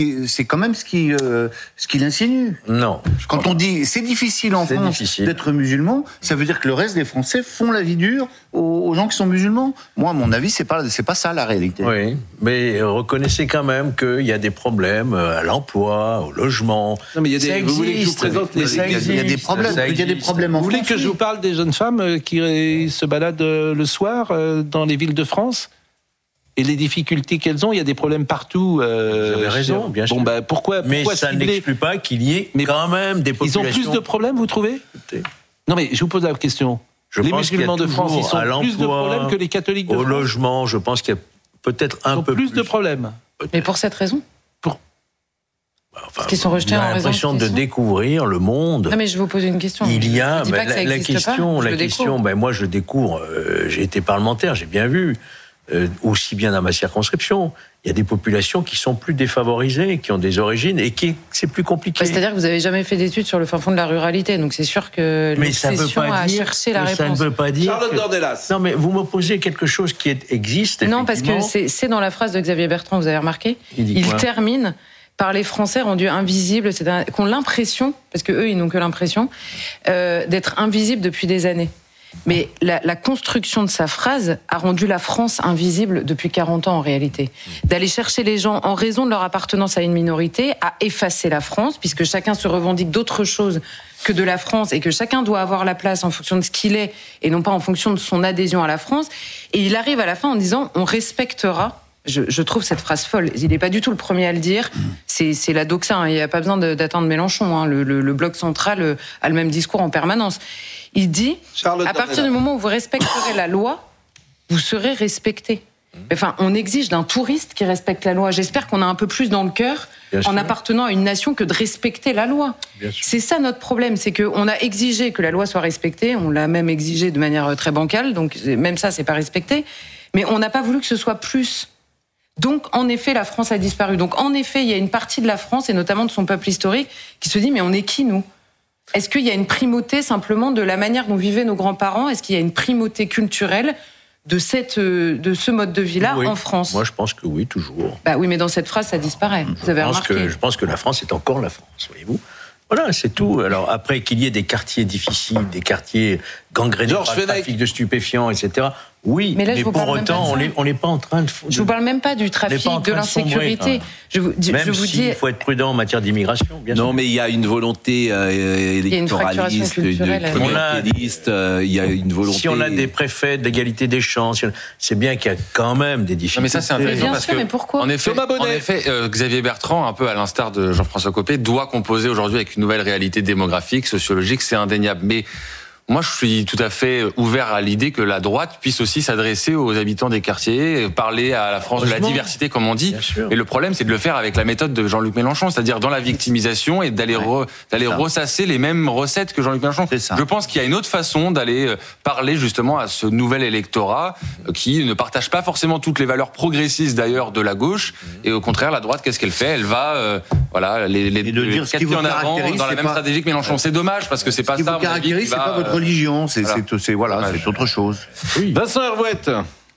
qu'il insinue. Non. Quand on dit c'est difficile en France d'être musulman, ça veut dire que le reste des Français font la vie dure aux gens qui sont musulmans. Moi, à mon avis, c'est pas ça la réalité. Oui, mais reconnaissez quand même qu'il y a des problèmes à l'emploi, au logement. Non, mais il y a des, vous voulez que je vous présente il y a des problèmes. Il y a des problèmes en France. Vous voulez que je vous parle des jeunes femmes qui se baladent le soir dans les villes de France et les difficultés qu'elles ont? Il y a des problèmes partout. Vous avez raison, bien sûr. Bon, pourquoi ça n'exclut pas qu'il y ait quand même des populations. Ils ont plus de problèmes, vous trouvez? Non, mais je vous pose la question. Les musulmans de France, ils ont plus de problèmes que les catholiques de France. Au logement, je pense qu'il y a peut-être un peu plus de problèmes. Mais pour cette raison? Parce qu'ils sont rejetés en raison. L'impression de découvrir le monde. Non, mais je vous pose une question. Il y a la question. Moi, je découvre. J'ai été parlementaire, j'ai bien vu. Aussi bien dans ma circonscription, il y a des populations qui sont plus défavorisées, qui ont des origines et c'est plus compliqué. C'est-à-dire que vous n'avez jamais fait d'études sur le fin fond de la ruralité, donc c'est sûr que l'obsession à chercher la réponse. Ça ne veut pas dire. Charlotte Dornelas. Non, mais vous m'opposez quelque chose qui existe. Non, parce que c'est dans la phrase de Xavier Bertrand, vous avez remarqué. Il termine par les Français rendus invisibles, qui ont l'impression, parce que eux ils n'ont que l'impression, d'être invisibles depuis des années. Mais la construction de sa phrase a rendu la France invisible depuis 40 ans en réalité. D'aller chercher les gens en raison de leur appartenance à une minorité, à effacer la France, puisque chacun se revendique d'autre chose que de la France et que chacun doit avoir la place en fonction de ce qu'il est et non pas en fonction de son adhésion à la France. Et il arrive à la fin en disant on respectera. Je trouve cette phrase folle. Il n'est pas du tout le premier à le dire. C'est la doxa. Hein. Il n'y a pas besoin d'attendre Mélenchon. Hein. Le bloc central a le même discours en permanence. Il dit, à partir du moment où vous respecterez la loi, vous serez respecté. Enfin, on exige d'un touriste qui respecte la loi. J'espère qu'on a un peu plus dans le cœur en appartenant à une nation que de respecter la loi. C'est ça notre problème, c'est qu'on a exigé que la loi soit respectée, on l'a même exigé de manière très bancale, donc même ça, c'est pas respecté, mais on n'a pas voulu que ce soit plus. Donc, en effet, la France a disparu. Donc, en effet, il y a une partie de la France, et notamment de son peuple historique, qui se dit, mais on est qui, nous ? Est-ce qu'il y a une primauté, simplement, de la manière dont vivaient nos grands-parents ? Est-ce qu'il y a une primauté culturelle de ce mode de vie-là en France ? Moi, je pense que oui, toujours. Bah oui, mais dans cette phrase, ça disparaît. Vous avez remarqué. Je pense que la France est encore la France, voyez-vous. Voilà, c'est tout. Alors, après qu'il y ait des quartiers difficiles, des quartiers gangrénés par le trafic de stupéfiants, etc., Oui, mais, là, mais pour autant, on n'est pas en train de... Je vous parle même pas du trafic, de l'insécurité. Même s'il faut être prudent en matière d'immigration, bien sûr. Non, mais il y a une volonté électoraliste, clientéliste, il y a une volonté... Si on a des préfets d'égalité des chances, c'est bien qu'il y a quand même des difficultés. Mais ça, c'est intéressant parce que, mais pourquoi en effet, Xavier Bertrand, un peu à l'instar de Jean-François Copé, doit composer aujourd'hui avec une nouvelle réalité démographique, sociologique, c'est indéniable. Mais moi, je suis tout à fait ouvert à l'idée que la droite puisse aussi s'adresser aux habitants des quartiers, parler à la France de la diversité, comme on dit. Et le problème, c'est de le faire avec la méthode de Jean-Luc Mélenchon, c'est-à-dire dans la victimisation et d'aller ressasser les mêmes recettes que Jean-Luc Mélenchon. Je pense qu'il y a une autre façon d'aller parler justement à ce nouvel électorat qui ne partage pas forcément toutes les valeurs progressistes d'ailleurs de la gauche. Et au contraire, la droite, qu'est-ce qu'elle fait ? Elle va, les quatre en avant dans la même stratégie que Mélenchon. C'est dommage parce que c'est pas ça. Ce qui vous caractérise, c'est pas votre religion, c'est autre chose. Oui. Vincent Herouette.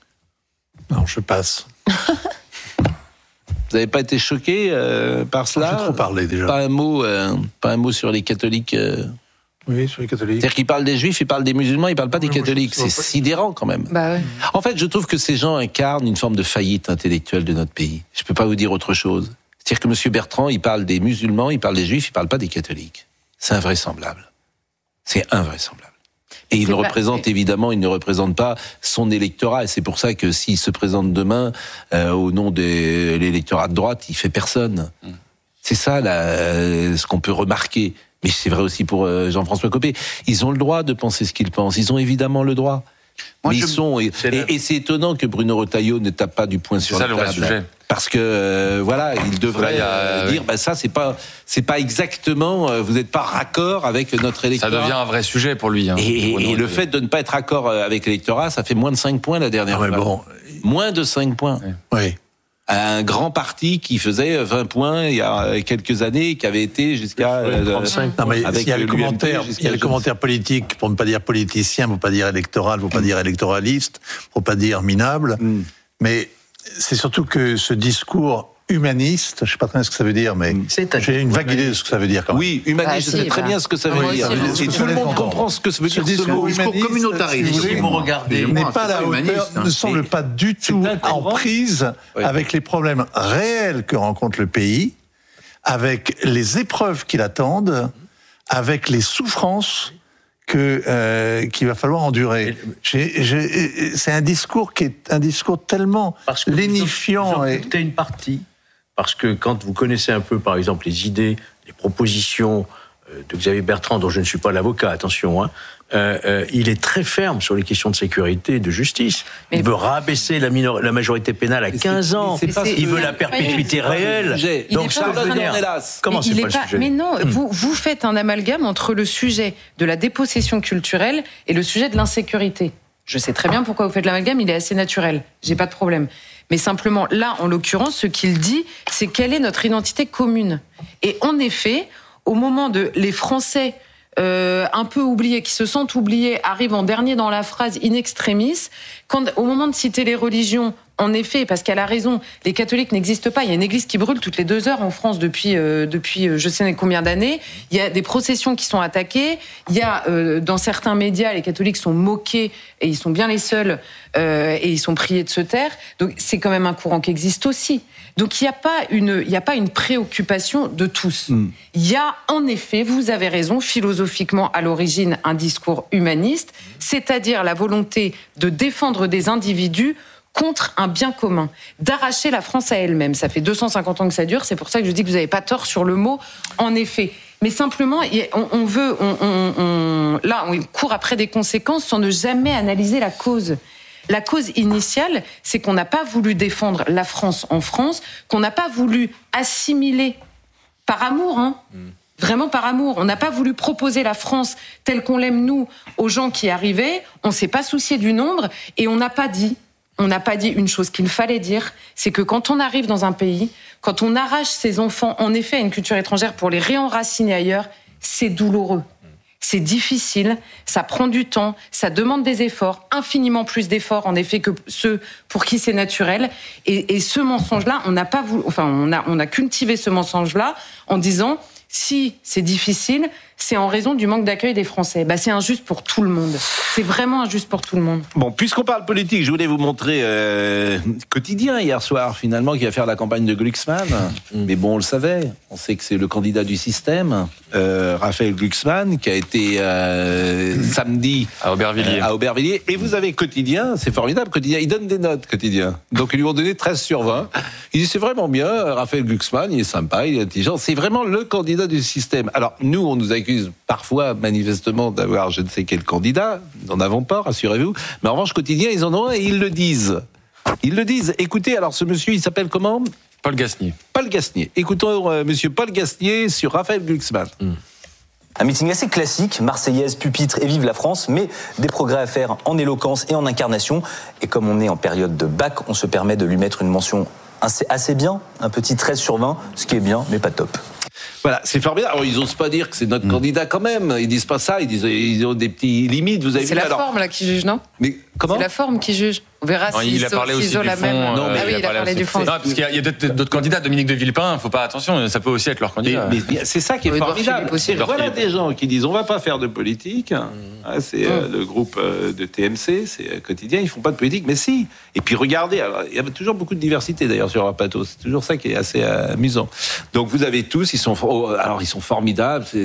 Non, je passe. Vous n'avez pas été choqué par cela ? J'ai trop parlé déjà. Pas un mot sur les catholiques. Oui, sur les catholiques. C'est-à-dire qu'il parle des juifs, il parle des musulmans, il parle pas des catholiques. C'est sidérant quand même. Bah ouais. En fait, je trouve que ces gens incarnent une forme de faillite intellectuelle de notre pays. Je peux pas vous dire autre chose. C'est-à-dire que M. Bertrand, il parle des musulmans, il parle des juifs, il parle pas des catholiques. C'est invraisemblable. C'est invraisemblable. Et il ne représente pas son électorat. Et c'est pour ça que s'il se présente demain au nom de l'électorat de droite, il fait personne. C'est ça ce qu'on peut remarquer. Mais c'est vrai aussi pour Jean-François Copé. Ils ont le droit de penser ce qu'ils pensent. Ils ont évidemment le droit. Mais et c'est étonnant que Bruno Retailleau ne tape pas du poing sur la table. C'est ça le vrai sujet. Parce que il devrait dire ça c'est pas exactement, vous n'êtes pas raccord avec notre électorat. Ça devient un vrai sujet pour lui. Et le fait de ne pas être raccord avec l'électorat, ça fait moins de 5 points la dernière fois. Bon. Moins de 5 points. Oui. Un grand parti qui faisait 20 points il y a quelques années, qui avait été jusqu'à 35. Non, mais il y a le commentaire politique, pour ne pas dire politicien, pour ne pas dire électoral, pour ne pas dire électoraliste, pour ne pas dire minable. Mais c'est surtout que ce discours humaniste, je ne sais pas très bien ce que ça veut dire, mais j'ai une vague idée de ce que ça veut dire quand même. Oui, humaniste, je sais très bien ce que ça veut dire. Et tout le monde comprend ce que ça veut dire. Ce mot communautariste, si vous regardez, n'est pas à la hauteur, ne semble pas du tout en prise avec les problèmes réels que rencontre le pays, avec les épreuves qui l'attendent, avec les souffrances qu'il va falloir endurer. C'est un discours qui est un discours tellement lénifiant. Vous une partie. Parce que quand vous connaissez un peu, par exemple, les idées, les propositions de Xavier Bertrand, dont je ne suis pas l'avocat, attention, il est très ferme sur les questions de sécurité et de justice. Il veut rabaisser la majorité pénale à 15 ans. Il veut la perpétuité réelle. Donc ça veut dire... Comment c'est pas le sujet ? Mais non, vous faites un amalgame entre le sujet de la dépossession culturelle et le sujet de l'insécurité. Je sais très bien pourquoi vous faites l'amalgame, il est assez naturel. J'ai pas de problème. Mais simplement, là, en l'occurrence, ce qu'il dit, c'est quelle est notre identité commune. Et en effet, au moment de les Français un peu oubliés, qui se sentent oubliés, arrivent en dernier dans la phrase in extremis, au moment de citer les religions, en effet, parce qu'elle a raison, les catholiques n'existent pas. Il y a une église qui brûle toutes les 2 heures en France depuis je sais combien d'années. Il y a des processions qui sont attaquées. Il y a dans certains médias, les catholiques sont moqués et ils sont bien les seuls et ils sont priés de se taire. Donc c'est quand même un courant qui existe aussi. Donc il n'y a pas une préoccupation de tous. Il y a en effet, vous avez raison, philosophiquement à l'origine un discours humaniste, c'est-à-dire la volonté de défendre des individus contre un bien commun, d'arracher la France à elle-même. Ça fait 250 ans que ça dure, c'est pour ça que je dis que vous n'avez pas tort sur le mot, en effet. Mais simplement, on court après des conséquences sans ne jamais analyser la cause. La cause initiale, c'est qu'on n'a pas voulu défendre la France en France, qu'on n'a pas voulu assimiler par amour, vraiment par amour. On n'a pas voulu proposer la France telle qu'on l'aime nous aux gens qui arrivaient, on s'est pas soucié du nombre et on n'a pas dit une chose qu'il fallait dire, c'est que quand on arrive dans un pays, quand on arrache ses enfants, en effet, à une culture étrangère pour les réenraciner ailleurs, c'est douloureux. C'est difficile, ça prend du temps, ça demande des efforts, infiniment plus d'efforts, en effet, que ceux pour qui c'est naturel. Et ce mensonge-là, on n'a pas voulu, on a cultivé ce mensonge-là en disant si c'est difficile, c'est en raison du manque d'accueil des Français. C'est injuste pour tout le monde. C'est vraiment injuste pour tout le monde. Bon, puisqu'on parle politique, je voulais vous montrer Quotidien hier soir, finalement, qui va faire la campagne de Glucksmann. Mais bon, on le savait. On sait que c'est le candidat du système, Raphaël Glucksmann, qui a été samedi à Aubervilliers. Et vous avez Quotidien, c'est formidable, Quotidien. Il donne des notes, Quotidien. Donc, ils lui ont donné 13 sur 20. Il dit, c'est vraiment bien, Raphaël Glucksmann, il est sympa, il est intelligent. C'est vraiment le candidat du système. Alors, nous, on nous accuse parfois, manifestement, d'avoir je ne sais quel candidat. Nous n'en avons pas, rassurez-vous. Mais en revanche, Quotidien, ils en ont un et ils le disent. Ils le disent. Écoutez, alors ce monsieur, il s'appelle comment ? Paul Gasnier. Paul Gasnier. Écoutons monsieur Paul Gasnier sur Raphaël Glucksmann. Un meeting assez classique, Marseillaise, pupitre et vive la France, mais des progrès à faire en éloquence et en incarnation. Et comme on est en période de bac, on se permet de lui mettre une mention assez bien, un petit 13 sur 20, ce qui est bien, mais pas top. Voilà, c'est formidable. Alors, ils n'osent pas dire que c'est notre candidat quand même. Ils disent pas ça. Ils ont des petits limites. Vous avez c'est vu, la forme là qui juge, non ? Mais comment ? C'est la forme qui juge. On verra s'ils ont la même. Non, mais il a parlé du fond. Non, parce qu'il y a d'autres candidats. Dominique de Villepin, faut pas attention. Ça peut aussi être leur candidat. Mais c'est ça qui est formidable. Voilà des gens qui disent on va pas faire de politique. C'est le groupe de TMC, c'est Quotidien. Ils font pas de politique, mais si. Et puis regardez, alors, il y a toujours beaucoup de diversité d'ailleurs sur leur plateau. C'est toujours ça qui est assez amusant. Donc vous avez tous, ils sont formidables.